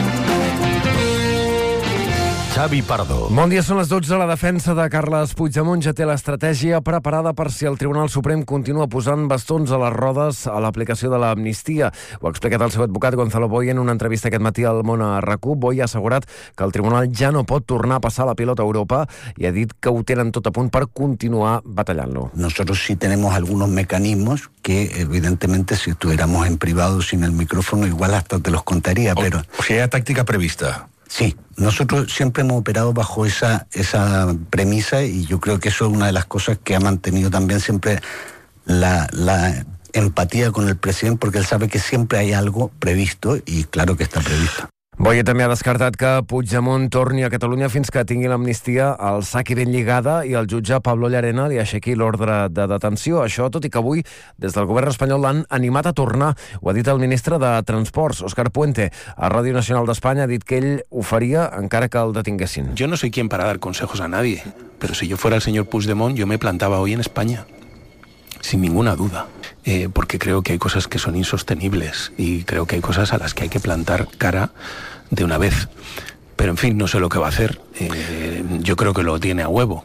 Xavi Pardo. Bon dia, són les 12. La defensa de Carles Puigdemont ja té l'estratègia preparada per si el Tribunal Suprem continua posant bastons a les rodes a l'aplicació de l'amnistia. Ho ha explicat el seu advocat Gonzalo Boye en una entrevista aquest matí al Món RQ. Boye ha assegurat que el Tribunal ja no pot tornar a passar la pilota a Europa i ha dit que ho tenen tot a punt per continuar batallant-lo. Nosotros sí tenemos algunos mecanismos que evidentemente si estuviéramos en privado sin el micrófono igual hasta te los contaría, pero... O sea, hay táctica prevista. Sí, nosotros siempre hemos operado bajo esa premisa y yo creo que eso es una de las cosas que ha mantenido también siempre la empatía con el presidente, porque él sabe que siempre hay algo previsto y claro que está previsto. Boye també ha descartat que Puigdemont torni a Catalunya fins que tingui l'amnistia al sac i ben lligada i el jutge Pablo Llarena li aixequi l'ordre de detenció. Això, tot i que avui, des del govern espanyol l'han animat a tornar. Ho ha dit el ministre de Transports, Óscar Puente. A Ràdio Nacional d'Espanya ha dit que ell ho faria encara que el detinguessin. Yo no soy quien para dar consejos a nadie, pero si yo fuera el señor Puigdemont, yo me plantaba hoy en España. Sin ninguna duda, porque creo que hay cosas que son insostenibles y creo que hay cosas a las que hay que plantar cara de una vez. Pero en fin, no sé lo que va a hacer. Yo creo que lo tiene a huevo,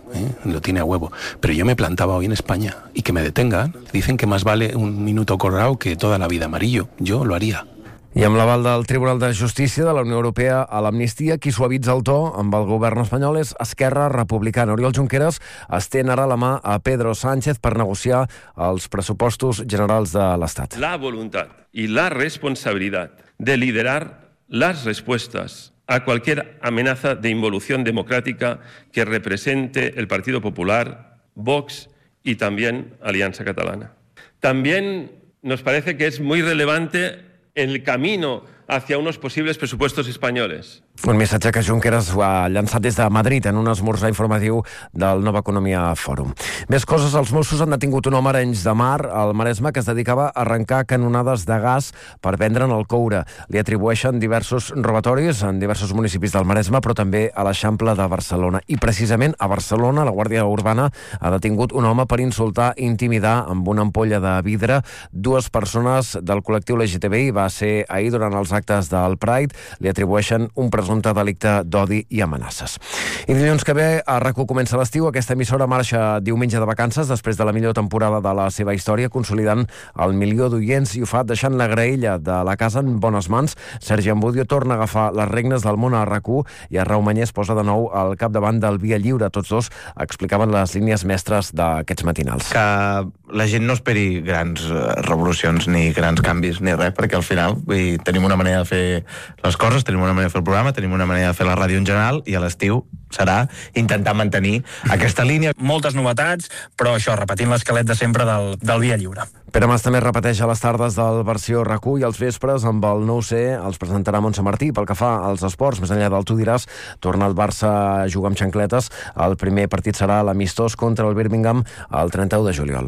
pero yo me plantaba hoy en España y que me detengan. Dicen que más vale un minuto colorado que toda la vida amarillo. Yo lo haría. I amb l'aval del Tribunal de Justícia de la Unió Europea a l'amnistia, qui suavitza el to amb el govern espanyol és Esquerra Republicana. Oriol Junqueras estén ara la mà a Pedro Sánchez per negociar els pressupostos generals de l'Estat. La voluntad y la responsabilidad de liderar las respuestas a cualquier amenaza de involución democrática que represente el Partido Popular, Vox y también Alianza Catalana. También nos parece que es muy relevante el camino hacia unos posibles presupuestos españoles. Un missatge que Junqueras ho ha llançat des de Madrid en un esmorzar informatiu del Nova Economia Fòrum. Més coses, els Mossos han detingut un home a Arenys de Mar, al Maresme, que es dedicava a arrencar canonades de gas per vendre'n el coure. Li atribueixen diversos robatoris en diversos municipis del Maresme, però també a l'Eixample de Barcelona. I precisament a Barcelona, la Guàrdia Urbana ha detingut un home per insultar i intimidar amb una ampolla de vidre dues persones del col·lectiu LGTBI. Va ser ahir durant els actes del Pride. Li atribueixen un presumpte delicte d'odi i amenaces. I dilluns que ve a RAC1 comença l'estiu. Aquesta emissora marxa diumenge de vacances després de la millor temporada de la seva història, consolidant el 1.000.000 d'oients i ho fa deixant la graella de la casa en bones mans. Sergi Ambudio torna a agafar les regnes del món a RAC1 i Arnau Mañé es posa de nou al capdavant del Via Lliure. Tots dos explicaven les línies mestres d'aquests matinals. Que la gent no esperi grans revolucions ni grans canvis ni res, perquè al final tenim una manera de fer les coses, tenim una manera de fer el programa, tenim una manera de fer la ràdio en general i a l'estiu serà intentar mantenir aquesta línia. Moltes novetats, però això, repetint l'esquelet de sempre del Via Lliure. Pere Mas també repeteix a les tardes del versió RAC1 i als vespres amb el 9C els presentarà Montse Martí. Pel que fa als esports, més enllà del tu diràs, torna el Barça a jugar amb xancletes. El primer partit serà l'amistós contra el Birmingham el 31 de juliol.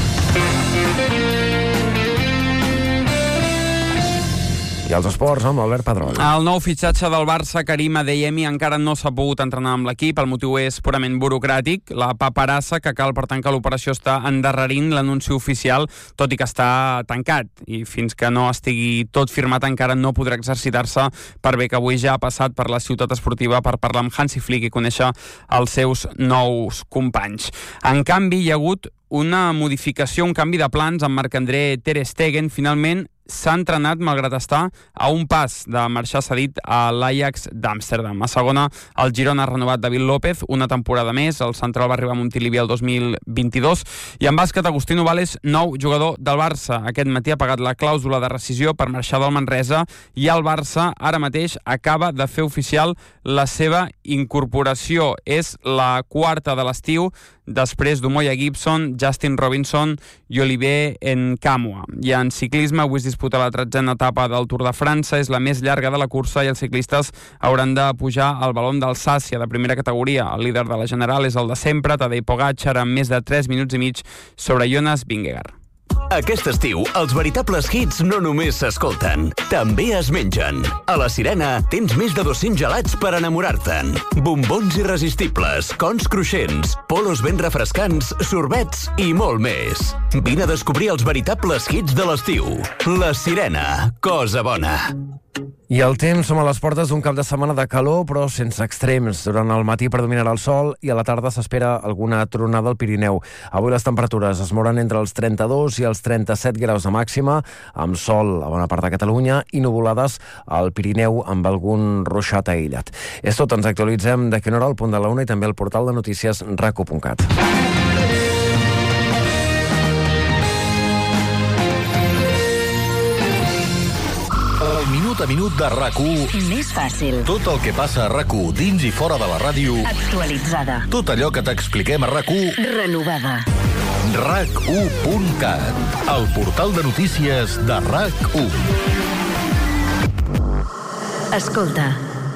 I els esports amb Albert Pedrol. El nou fitxatge del Barça, Karim Adeyemi, encara no s'ha pogut entrenar amb l'equip. El motiu és purament burocràtic. La paperassa que cal, per tant, que l'operació està endarrerint l'anunci oficial, tot i que està tancat. I fins que no estigui tot firmat encara no podrà exercitar-se, per bé que avui ja ha passat per la ciutat esportiva per parlar amb Hansi Flick i conèixer els seus nous companys. En canvi, hi ha hagut una modificació, un canvi de plans amb Marc-André Ter Stegen. Finalment, s'ha entrenat malgrat estar a un pas de marxar cedit a l'Ajax d'Amsterdam. A segona, el Girona ha renovat David López una temporada més. El central va arribar a Montilivi el 2022. I en bàsquet, Agustí Novales, nou jugador del Barça. Aquest matí ha pagat la clàusula de rescisió per marxar del Manresa i el Barça ara mateix acaba de fer oficial la seva incorporació. És la quarta de l'estiu després d'Umoja Gibson, Justin Robinson i Olivier Nkamhoua. I en ciclisme, avui es disputa la 13a etapa del Tour de França, és la més llarga de la cursa i els ciclistes hauran de pujar al balon d'Alsàcia de primera categoria. El líder de la general és el de sempre, Tadej Pogačar, amb més de 3 minuts i mig sobre Jonas Vingegaard. Aquest estiu, els veritables hits no només s'escolten, també es mengen. A la Sirena tens més de 200 gelats per enamorar-te'n. Bombons irresistibles, cons cruixents, polos ben refrescants, sorbets i molt més. Vine a descobrir els veritables hits de l'estiu. La Sirena, cosa bona. I el temps, som a les portes d'un cap de setmana de calor, però sense extrems. Durant el matí predominarà el sol i a la tarda s'espera alguna tronada al Pirineu. Avui les temperatures es mouran entre els 32 i els 37 graus de màxima, amb sol a bona part de Catalunya i nuvolades al Pirineu amb algun ruixat aïllat. És tot, ens actualitzem d'aquí una hora al punt de la 1 i també al portal de notícies rac1.cat. Minut a minut de RAC1. Més fàcil. Tot el que passa a RAC1 dins i fora de la ràdio. Actualitzada. Tot allò que t'expliquem a RAC1. Renovada. RAC1.cat, el portal de notícies de RAC1. Escolta.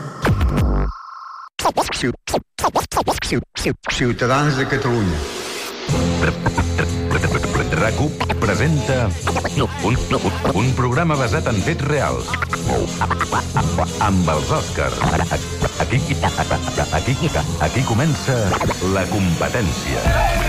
Ciutadans de Catalunya. RAC1 presenta un programa basat en fets reals. Amb els Òscars. Aquí comença la competència.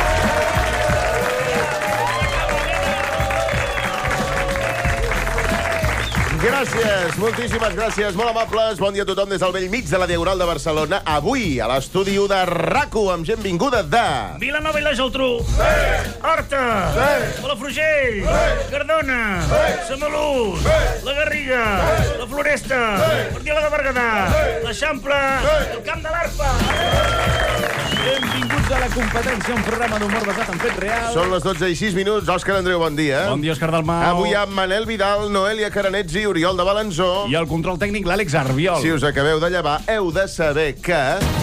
Gràcies, moltíssimes gràcies, molt amables. Bon dia a tothom des del bell mig de la Diagonal de Barcelona. Avui, a l'estudi de RAC1, amb gent vinguda de... Vilanova i la Geltrú. Horta. Palafrugell. Cardona. Samalús. La Garriga. La Floresta. Guardiola de Berguedà. L'Eixample. El Camp de l'Arpa. Benvinguts a la competència, un programa d'humor basat en fets reals. Són les 12:06. Òscar Andreu, bon dia. Bon dia, Òscar Dalmau. Avui amb Manel Vidal, Noelia Caranets i Oriol de Balanzó. I el control tècnic, l'Àlex Arbiol. Si us acabeu de llevar, heu de saber que...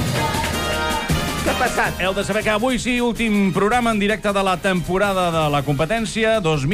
Què ha passat? Heu de saber que avui sí, últim programa en directe de la temporada de la competència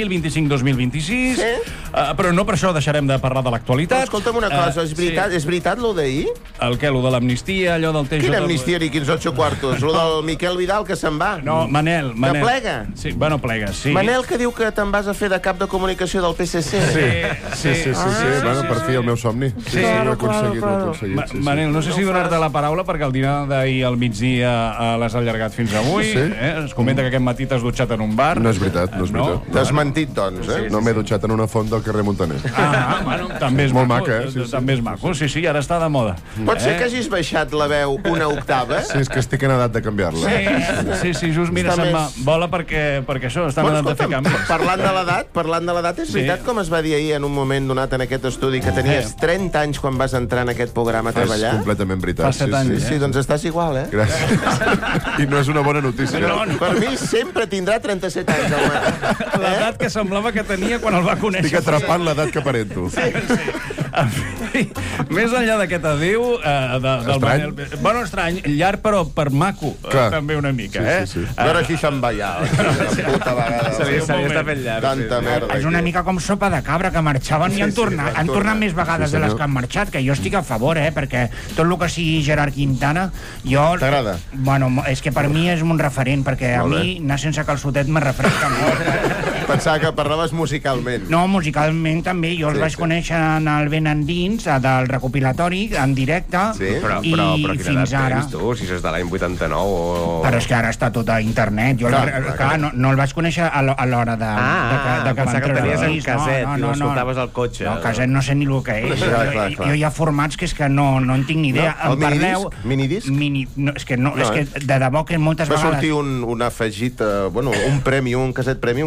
2025-2026. Sí? Però no per això deixarem de parlar de l'actualitat. Escolta'm una cosa, és veritat lo d'ahir? El què? Lo de l'amnistia, allò del TJ... Quina amnistia ni quins 8 quartos? Lo del Miquel Vidal que se'n va? No, Manel. Que plega? Sí, bueno, plega, sí. Manel que diu que te'n vas a fer de cap de comunicació del PSC. Sí. Bueno, per fi el meu somni. Sí, ho he aconseguit. Manel, no sé si donar-te la paraula perquè el dinar d'ahir al migdia l'has allargat fins avui. Es comenta que aquest matí t'has dutxat en un bar. No és veritat, no és veritat. T'has mentit, doncs, eh? No m'he dutxat en una font del carrer Montaner. Bueno, també és molt maco. maca, També és maco, sí, ara està de moda. Pot ser que hagis baixat la veu una octava? Sí, és que estic en edat de canviar-la. Sí, just, mira, se'm vola perquè això, està en edat de fer canvis. Parlant de l'edat, és veritat com es va dir ahir en un moment donat en aquest estudi que tenies 30 anys quan vas entrar en aquest programa a treballar? És completament veritat. Fa 7 anys. Sí, doncs estàs igual, eh? Gràcies. I no és una bona notícia. No. Per mi sempre tindrà 37 anys, home. L'edat que semblava que tenia quan el va conèixer. Estic atrapant l'edat que aparento. Sí. En fi, més enllà d'aquest adéu del Manel... Bueno, estrany, llarg però per maco, també una mica, Sí. A veure qui se'n va ja. Puta vegada. Se li està fent llarg. Tanta merda. És una mica com sopa de cabra, que marxaven i han tornat més vegades de les que han marxat, que jo estic a favor, perquè tot el que sigui Gerard Quintana, jo... T'agrada? Bueno, és que per mi és un referent, perquè a mi anar sense calçotet me refresca molt. Pensava que parlaves musicalment. No, musicalment també. Jo els vaig conèixer en el Ben Endins, del recopilatori, en directe, i fins ara... Si és de l'any 89 o... Però és que ara està tot a internet. Jo no el vaig conèixer a l'hora de pensava que el tenies en caset i ho escoltaves al cotxe. No, caset no sé ni el que és. Jo hi ha formats que és que no en tinc ni idea. El minidisc? És que de debò que moltes vegades... Va sortir un afegit, un caset premium, que era el DAT.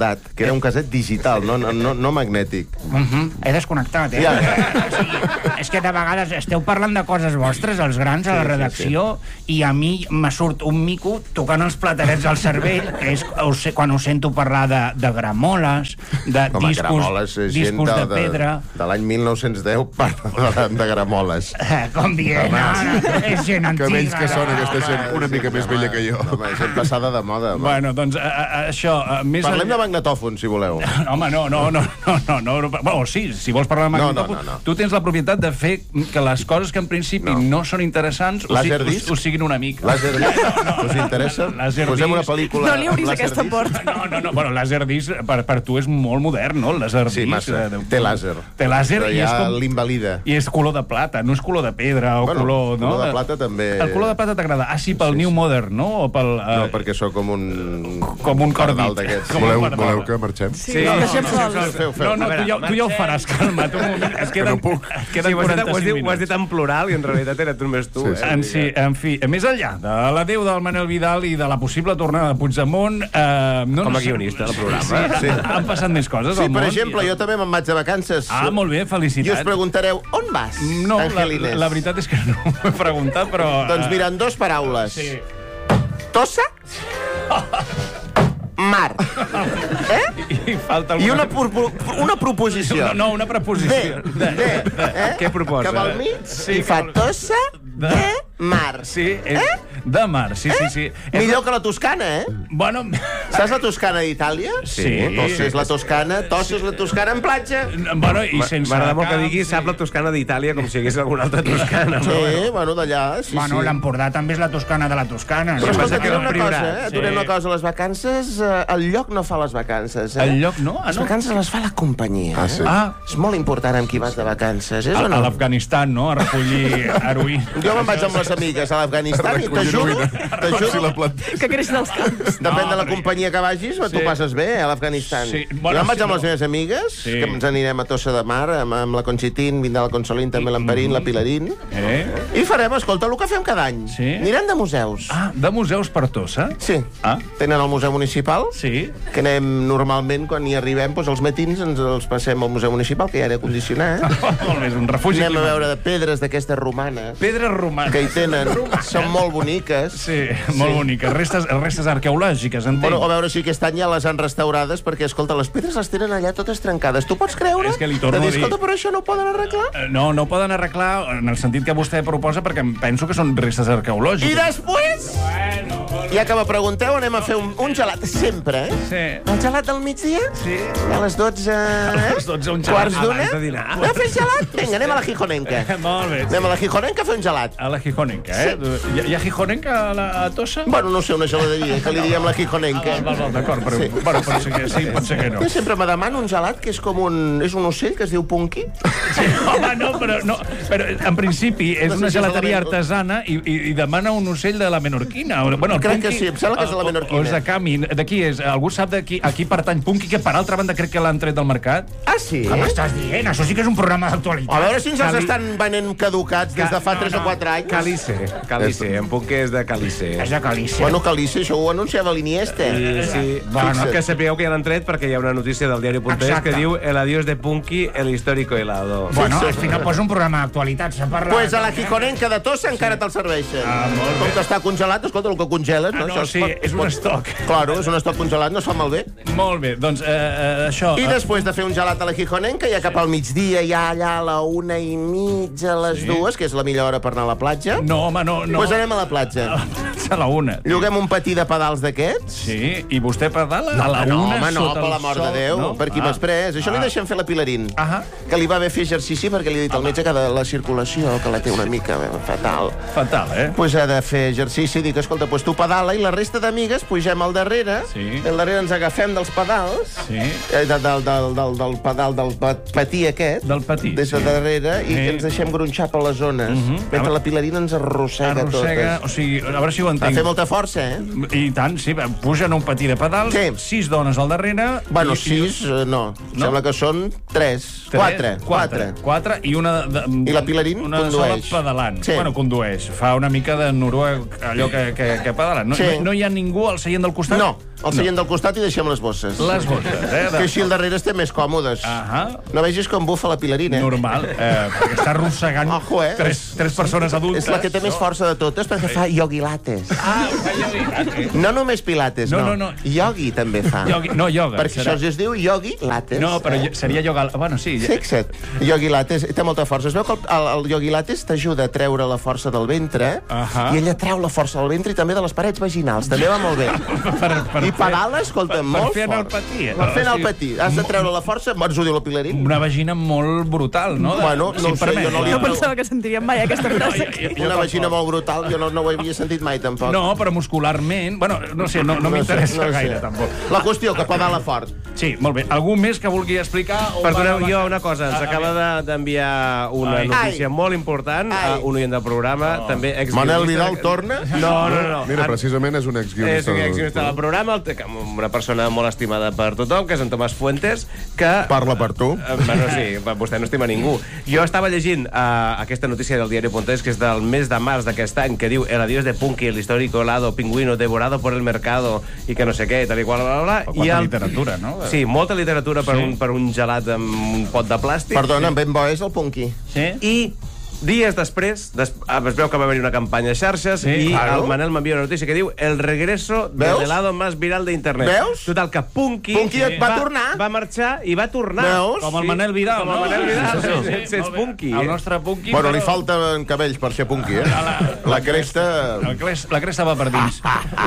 desconnectat, que era un caset digital, no magnètic. He desconnectat, eh? És que de vegades esteu parlant de coses vostres, els grans, a la redacció, i a mi me surt un mico tocant els platerets al cervell, que és quan us sento parlar de gramoles, de discos de pedra... De l'any 1910 parlen de gramoles. Com dient, és gent antiga. Que vells que són, aquesta gent una mica més vella que jo. Home, gent passada de moda. Bueno, doncs això... Parlem de magnetòfon, si voleu. Home, no. Sí, si vols parlar de magnetòfon, tu tens la propietat de fer que les coses que en principi no són interessants us siguin una mica. Laserdisc? Us interessa? Posem una pel·lícula... No li obris aquesta porta. No. Bueno, Laserdisc per tu és molt modern, no? Sí, massa. Té làser. Té làser i ja l'invalida. I és color de plata, no és color de pedra o color... El color de plata també... El color de plata t'agrada. Ah, sí, pel New Modern, no? O pel... No, perquè sóc com un... Com un cordal d'aquests. Voleu que marxem? Sí, feu. No, tu ja ho faràs, calma't un moment. Es queden 45 minuts. Ho has dit en plural i en realitat era només tu. En fi, més enllà de l'adéu del Manel Vidal i de la possible tornada de Puigdemont... Com a guionista del programa. Han passat més coses al món. Sí, per exemple, jo també me'n vaig de vacances. Ah, molt bé, felicitats. I us preguntareu, on vas, Angelines? La veritat és que no m'ho he preguntat, però... Doncs mira, en 2 paraules. Sí. Tossa? Mar. I una proposició. No, una preposició. Què proposa? Que va al mig i fa tossa de mar. Sí, de mar, sí. Millor que la Toscana, eh? Bueno... Saps la Toscana d'Itàlia? Sí. Tossa és la Toscana, tossa és la Toscana en platja. Bueno, i sense... M'agrada molt que digui sap la Toscana d'Itàlia com si hi hagués alguna altra Toscana. Sí, bueno, d'allà, sí. Bueno, l'Empordà també és la Toscana de la Toscana. Però escolta, diré una cosa, diré una cosa, les vacances, el lloc no fa les vacances, El lloc no? Les vacances les fa la companyia. És molt important amb qui vas de vacances, és o no? A l'Afganistan, no?, a recollir heroïna. Jo me'n vaig amb les amigues a l'Afganistan i t'ajudo. Que creixen els camps. Depèn de la companyia que vagis, tu passes bé a l'Afganistan. Jo me'n vaig amb les meves amigues, que ens anirem a Tossa de Mar, amb la Conchitín, vindrà la Consolín, també l'Amperín, la Pilarín. I farem, escolta, el que fem cada any. Anirem de museus. Ah, de museus per Tossa? Sí. Tenen el Museu Municipal, que anem normalment, quan hi arribem, els matins ens els passem al Museu Municipal, que hi ha aire condicionat. Molt bé, és un refugi. Anem a veure pedres d'aquestes romanes. Pedres romanes. Que hi tenen. Són molt boniques. Sí, molt boniques. Restes arqueològiques, entenc. Bueno, a veure si aquest any ja les han restaurades, perquè, escolta, les pedres les tenen allà totes trencades. Tu pots creure? És que li torno a dir... Escolta, però això no ho poden arreglar? No ho poden arreglar en el sentit que vostè proposa, perquè penso que són restes arqueològiques. I després... Ja que me pregunteu, anem a fer un gelat. Sempre, eh? Sí. El gelat del migdia? Sí. A les 12... A les 12 un gelat. Quarts d'una? Abans de dinar. Anem a fer gelat? Vinga, anem a la Gijonenca. Molt bé. Anem a la Gijonenca a fer un gelat. A la Gijonenca, eh? Sí. Hi ha Gijonenca a Tossa? Bueno, no sé, una geladeria, que li diem la Gijonenca. D'acord, però bueno, pot ser que no. Jo sempre me demano un gelat que és com un... És un ocell que es diu Punky. Sí, home, no, però en principi és una gelateria artesana i demana un ocell de la Menorquina. Bueno, crec que sí, em sembla que és de la Menorquina. O és de Cami. De qui és? Algú sap de qui pertany Punky, que per altra banda crec que l'han tret del mercat? Ah, sí? Què m'estàs dient? Això sí que és un programa d'actualitat. A veure si ens els estan venent caducats des de fa 3 o 4 anys. Calice. En Punky és de Calice. És de Calice. Bueno, Calice, això ho anunciava l'Iniesta. Sí. Bueno, que sapigueu que ja l'han tret perquè hi ha una notícia del diari.es que diu el adiós de Punky, el histórico helado. Bueno, al final posa un programa d'actualitat. Pues a la Gijonenca de Tossa encara te'l serveixen. Com que està congelat, escolta, el que congeles... No, sí, és un estoc. Claro, és un estoc congelat, no es fa malbé. Molt bé, doncs això... I després de fer un gelat a la Gijonenca, ja cap al migdia, ja allà a la 1:30, a les 2, que és la millor hora per anar a la platja. No, home, no. Pues anem a la platja. A la 1. Lloguem un patí de pedals d'aquests. Sí, i vostè pedala a la 1 no, per l'amor de Déu. Per qui m'has pres? Això li deixem fer la Pilarín. Que li va bé fer exercici perquè li ha dit al metge que la circulació, que la té una mica fatal. Fatal, eh? Pues ha de fer exercici i dic, escolta, pues tu pedala i la resta d'amigues pugem al darrere. Al darrere ens agafem dels pedals. Del pedal del patí aquest. Del patí. Des de darrere i ens deixem gronxar per les zones. Mentre la Pilarín ens arrossega totes. O sigui, a veure si ho entenc. escolti... Va fer molta força, I tant, sí, pugen un patí de pedals, 6 dones al darrere... Bueno, 6, no. Sembla que són 3. 4. I una... I la Pilarín condueix. Una sola pedalant. Bueno, condueix. Fa una mica de noruec, allò que pedalant. No hi ha ningú al seient del costat? No, al seient del costat i deixem les bosses. Les bosses, Que així al darrere estem més còmodes. No vegis com bufa la Pilarín, Normal, perquè està arrossegant tres persones adultes. És la que té més força de totes perquè fa yogilates. Fa yogilates. No només pilates, no. Yogi també fa. No, yoga. Perquè això es diu yogilates. No, però seria yoga... Bueno, sí. Fixa't, yogilates té molta força. Es veu que el yogilates t'ajuda a treure la força del ventre i ella treu la força del ventre i també de les parets vaginals. També va molt bé. I pedala, escolta, molt fort. Per fer anar al patí. Per fer anar al patí. Has de treure la força, ens ho diu la Pilarín. Una vagina molt brutal, no? Bueno, no ho sé, jo no li... No pensava que sentiríem mai aquesta frase. Una vagina molt brutal, jo no ho havia sentit mai, tampoc. No, però muscularment... Bueno, no sé, no m'interessa gaire, tampoc. La qüestió, que pedala fort. Sí, molt bé. Algú més que vulgui explicar? Perdoneu, jo una cosa. Ens acaba d'enviar una notícia molt important a un oient del programa, també exguionista. Manel Vidal torna? No. Mira, precisament és un exguionista. És un exguionista del programa, una persona molt estimada per tothom, que és en Tomàs Fuentes, que... Parla per tu. Bueno, sí, vostè no estima ningú. Jo estava llegint aquesta notícia del diario.es, que és del mes de març d'aquest any, que diu el adiós de Punky, el histórico helado pingüino devorado por el mercado, i que no sé què, tal i qual, bla, bla, bla. Quanta literatura, no? Sí, molta literatura per un gelat amb un pot de plàstic. Perdona, ben bo és el Punky. Sí? I dies després, es veu que va haver una campanya a xarxes i el Manel m'envia una notícia que diu el regreso del helado más viral de internet. Veus? Total, que Punky va tornar. Va marxar i va tornar. Veus? Com el Manel Vidal, no? Com el Manel Vidal, és Punky. El nostre Punky... Bueno, li falten cabells per ser Punky, La cresta... La cresta va per dins.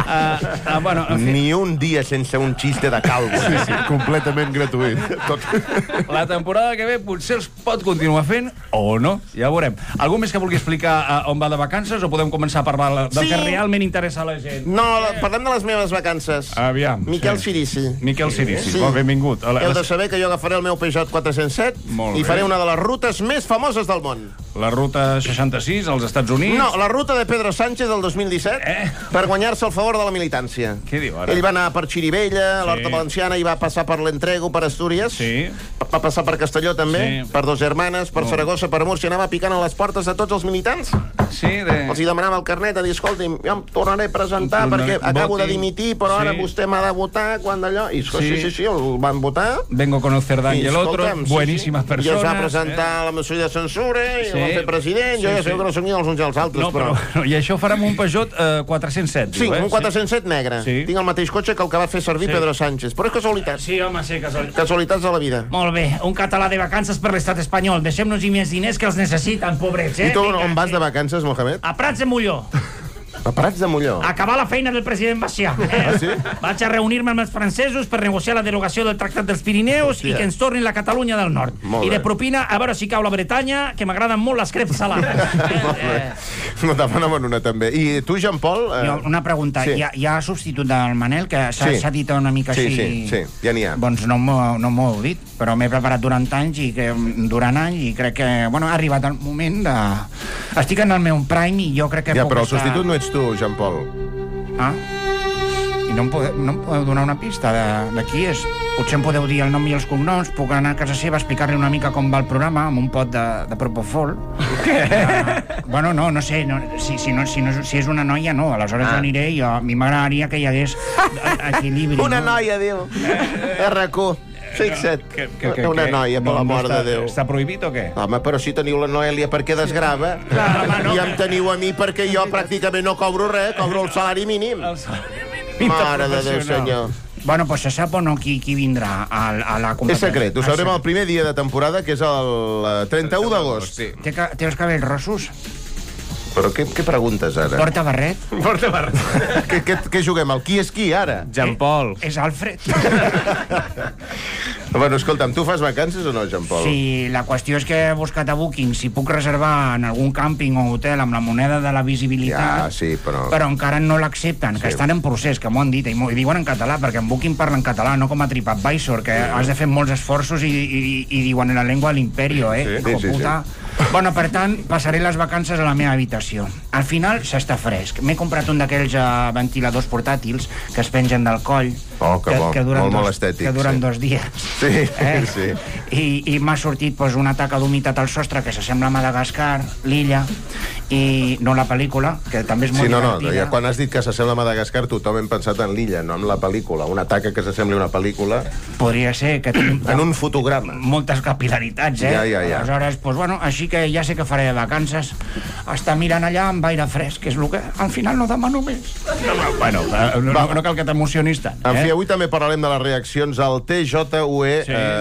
Ni un dia sense un xiste de calvo. Sí, completament gratuït. La temporada que ve potser els pot continuar fent o no, ja ho veurem. Algú més que vulgui explicar on va de vacances o podem començar a parlar del que realment interessa a la gent? No, parlem de les meves vacances. Aviam. Miquel Cirici. Miquel Cirici, benvingut. Heu de saber que jo agafaré el meu Peugeot 407 i faré una de les rutes més famoses del món. La ruta 66 als Estats Units? No, la ruta de Pedro Sánchez del 2017 per guanyar-se el favor de la militància. Què diu ara? Ell va anar per Xirivella, l'Horta Valenciana, i va passar per l'Entrego, per Astúries. Sí. Va passar per Castelló, també, per Dos Hermanes, per Saragossa, per Múrcia. Anava picant a les portes de tots els militants. Sí, Els hi demanava el carnet, a dir, escolti'm, jo em tornaré a presentar perquè acabo de dimitir, però ara vostè m'ha de votar quan d'allò... I sí, el van votar. Vengo a conocer Dan y el otro, bueníssimes persones. I es va presentar a la moció de censura i el va fer president. Jo ja sé que no són ni els uns i els altres, però... I això farà amb un Peugeot 407, sí, un 407 negre. Tinc el mateix cotxe que el que va fer servir Pedro Sánchez. Però és casualitat. Sí, home, sí, casualitat. Casualitats de la vida. Molt bé, un català de vacances per l'estat espanyol. Deixem-nos-hi més diners que els necessiten, pobrets, I tu on vas de vacances, Mohamed? A Prats de Molló. A Prats de Molló? Acabar la feina del president Macià. Ah, sí? Vaig a reunir-me amb els francesos per negociar la derogació del Tractat dels Pirineus i que ens tornin la Catalunya del Nord. I de propina, a veure si cau la Bretanya, que m'agraden molt les creps salades. No demana'm una, també. I tu, Jean-Paul? Una pregunta. Hi ha substitut del Manel, que s'ha dit una mica així... Sí, ja n'hi ha. Doncs no m'ho heu dit, però m'he preparat durant anys i crec que, bueno, ha arribat el moment de... Estic en el meu prime i jo crec que... Ja, però el substitut no ets tu, Jean-Paul. Ah? I no em podeu donar una pista de qui és? Potser em podeu dir el nom i els cognoms, puc anar a casa seva a explicar-li una mica com va el programa, amb un pot de Propofol. Bueno, no sé, si és una noia, no, aleshores jo aniré i a mi m'agradaria que hi hagués equilibri. Una noia, diu. RQ. Fixa't, una noia, per l'amor de Déu. Està prohibit o què? Home, però si teniu la Noèlia perquè desgrava, i em teniu a mi perquè jo pràcticament no cobro res, cobro el salari mínim. Mare de Déu, senyor. Bueno, pues se sap o no qui vindrà a la competició? És secret, ho sabrem el primer dia de temporada, que és el 31 d'agost. Té els cabells rossos? Però què preguntes ara? Porta barret? Porta barret. Què juguem? El qui és qui, ara? Jean-Paul. És Alfred. Bueno, escolta'm, tu fas vacances o no, Jean-Paul? Sí, la qüestió és que he buscat a Booking si puc reservar en algun càmping o hotel amb la moneda de la visibilitat. Ja, sí, però encara no l'accepten, que estan en procés, que m'ho han dit, i m'ho diuen en català, perquè en Booking parla en català, no com a TripAdvisor, que has de fer molts esforços i diuen en la llengua de l'imperio, hijo puta. Bueno, per tant, passaré les vacances a la meva habitació. Al final s'està fresc. M'he comprat un d'aquells ventiladors portàtils que es pengen del coll. Oh, que bo, molt estètic. Que duren 2 dies. Sí, sí. I m'ha sortit una taca d'humitat al sostre que s'assembla a Madagascar, l'illa, i no la pel·lícula, que també és molt divertida. Quan has dit que s'assembla a Madagascar, tothom hem pensat en l'illa, no en la pel·lícula. Una taca que s'assembli a una pel·lícula... Podria ser que en un fotograma. Moltes capilaritats, Ja. Aleshores, així que ja sé que faré de vacances. Estar mirant allà amb aire fresc, que és el que al final no demano més. Bueno, no cal que t'emocionis tant. En fi, avui també parlarem de les reaccions al TJUE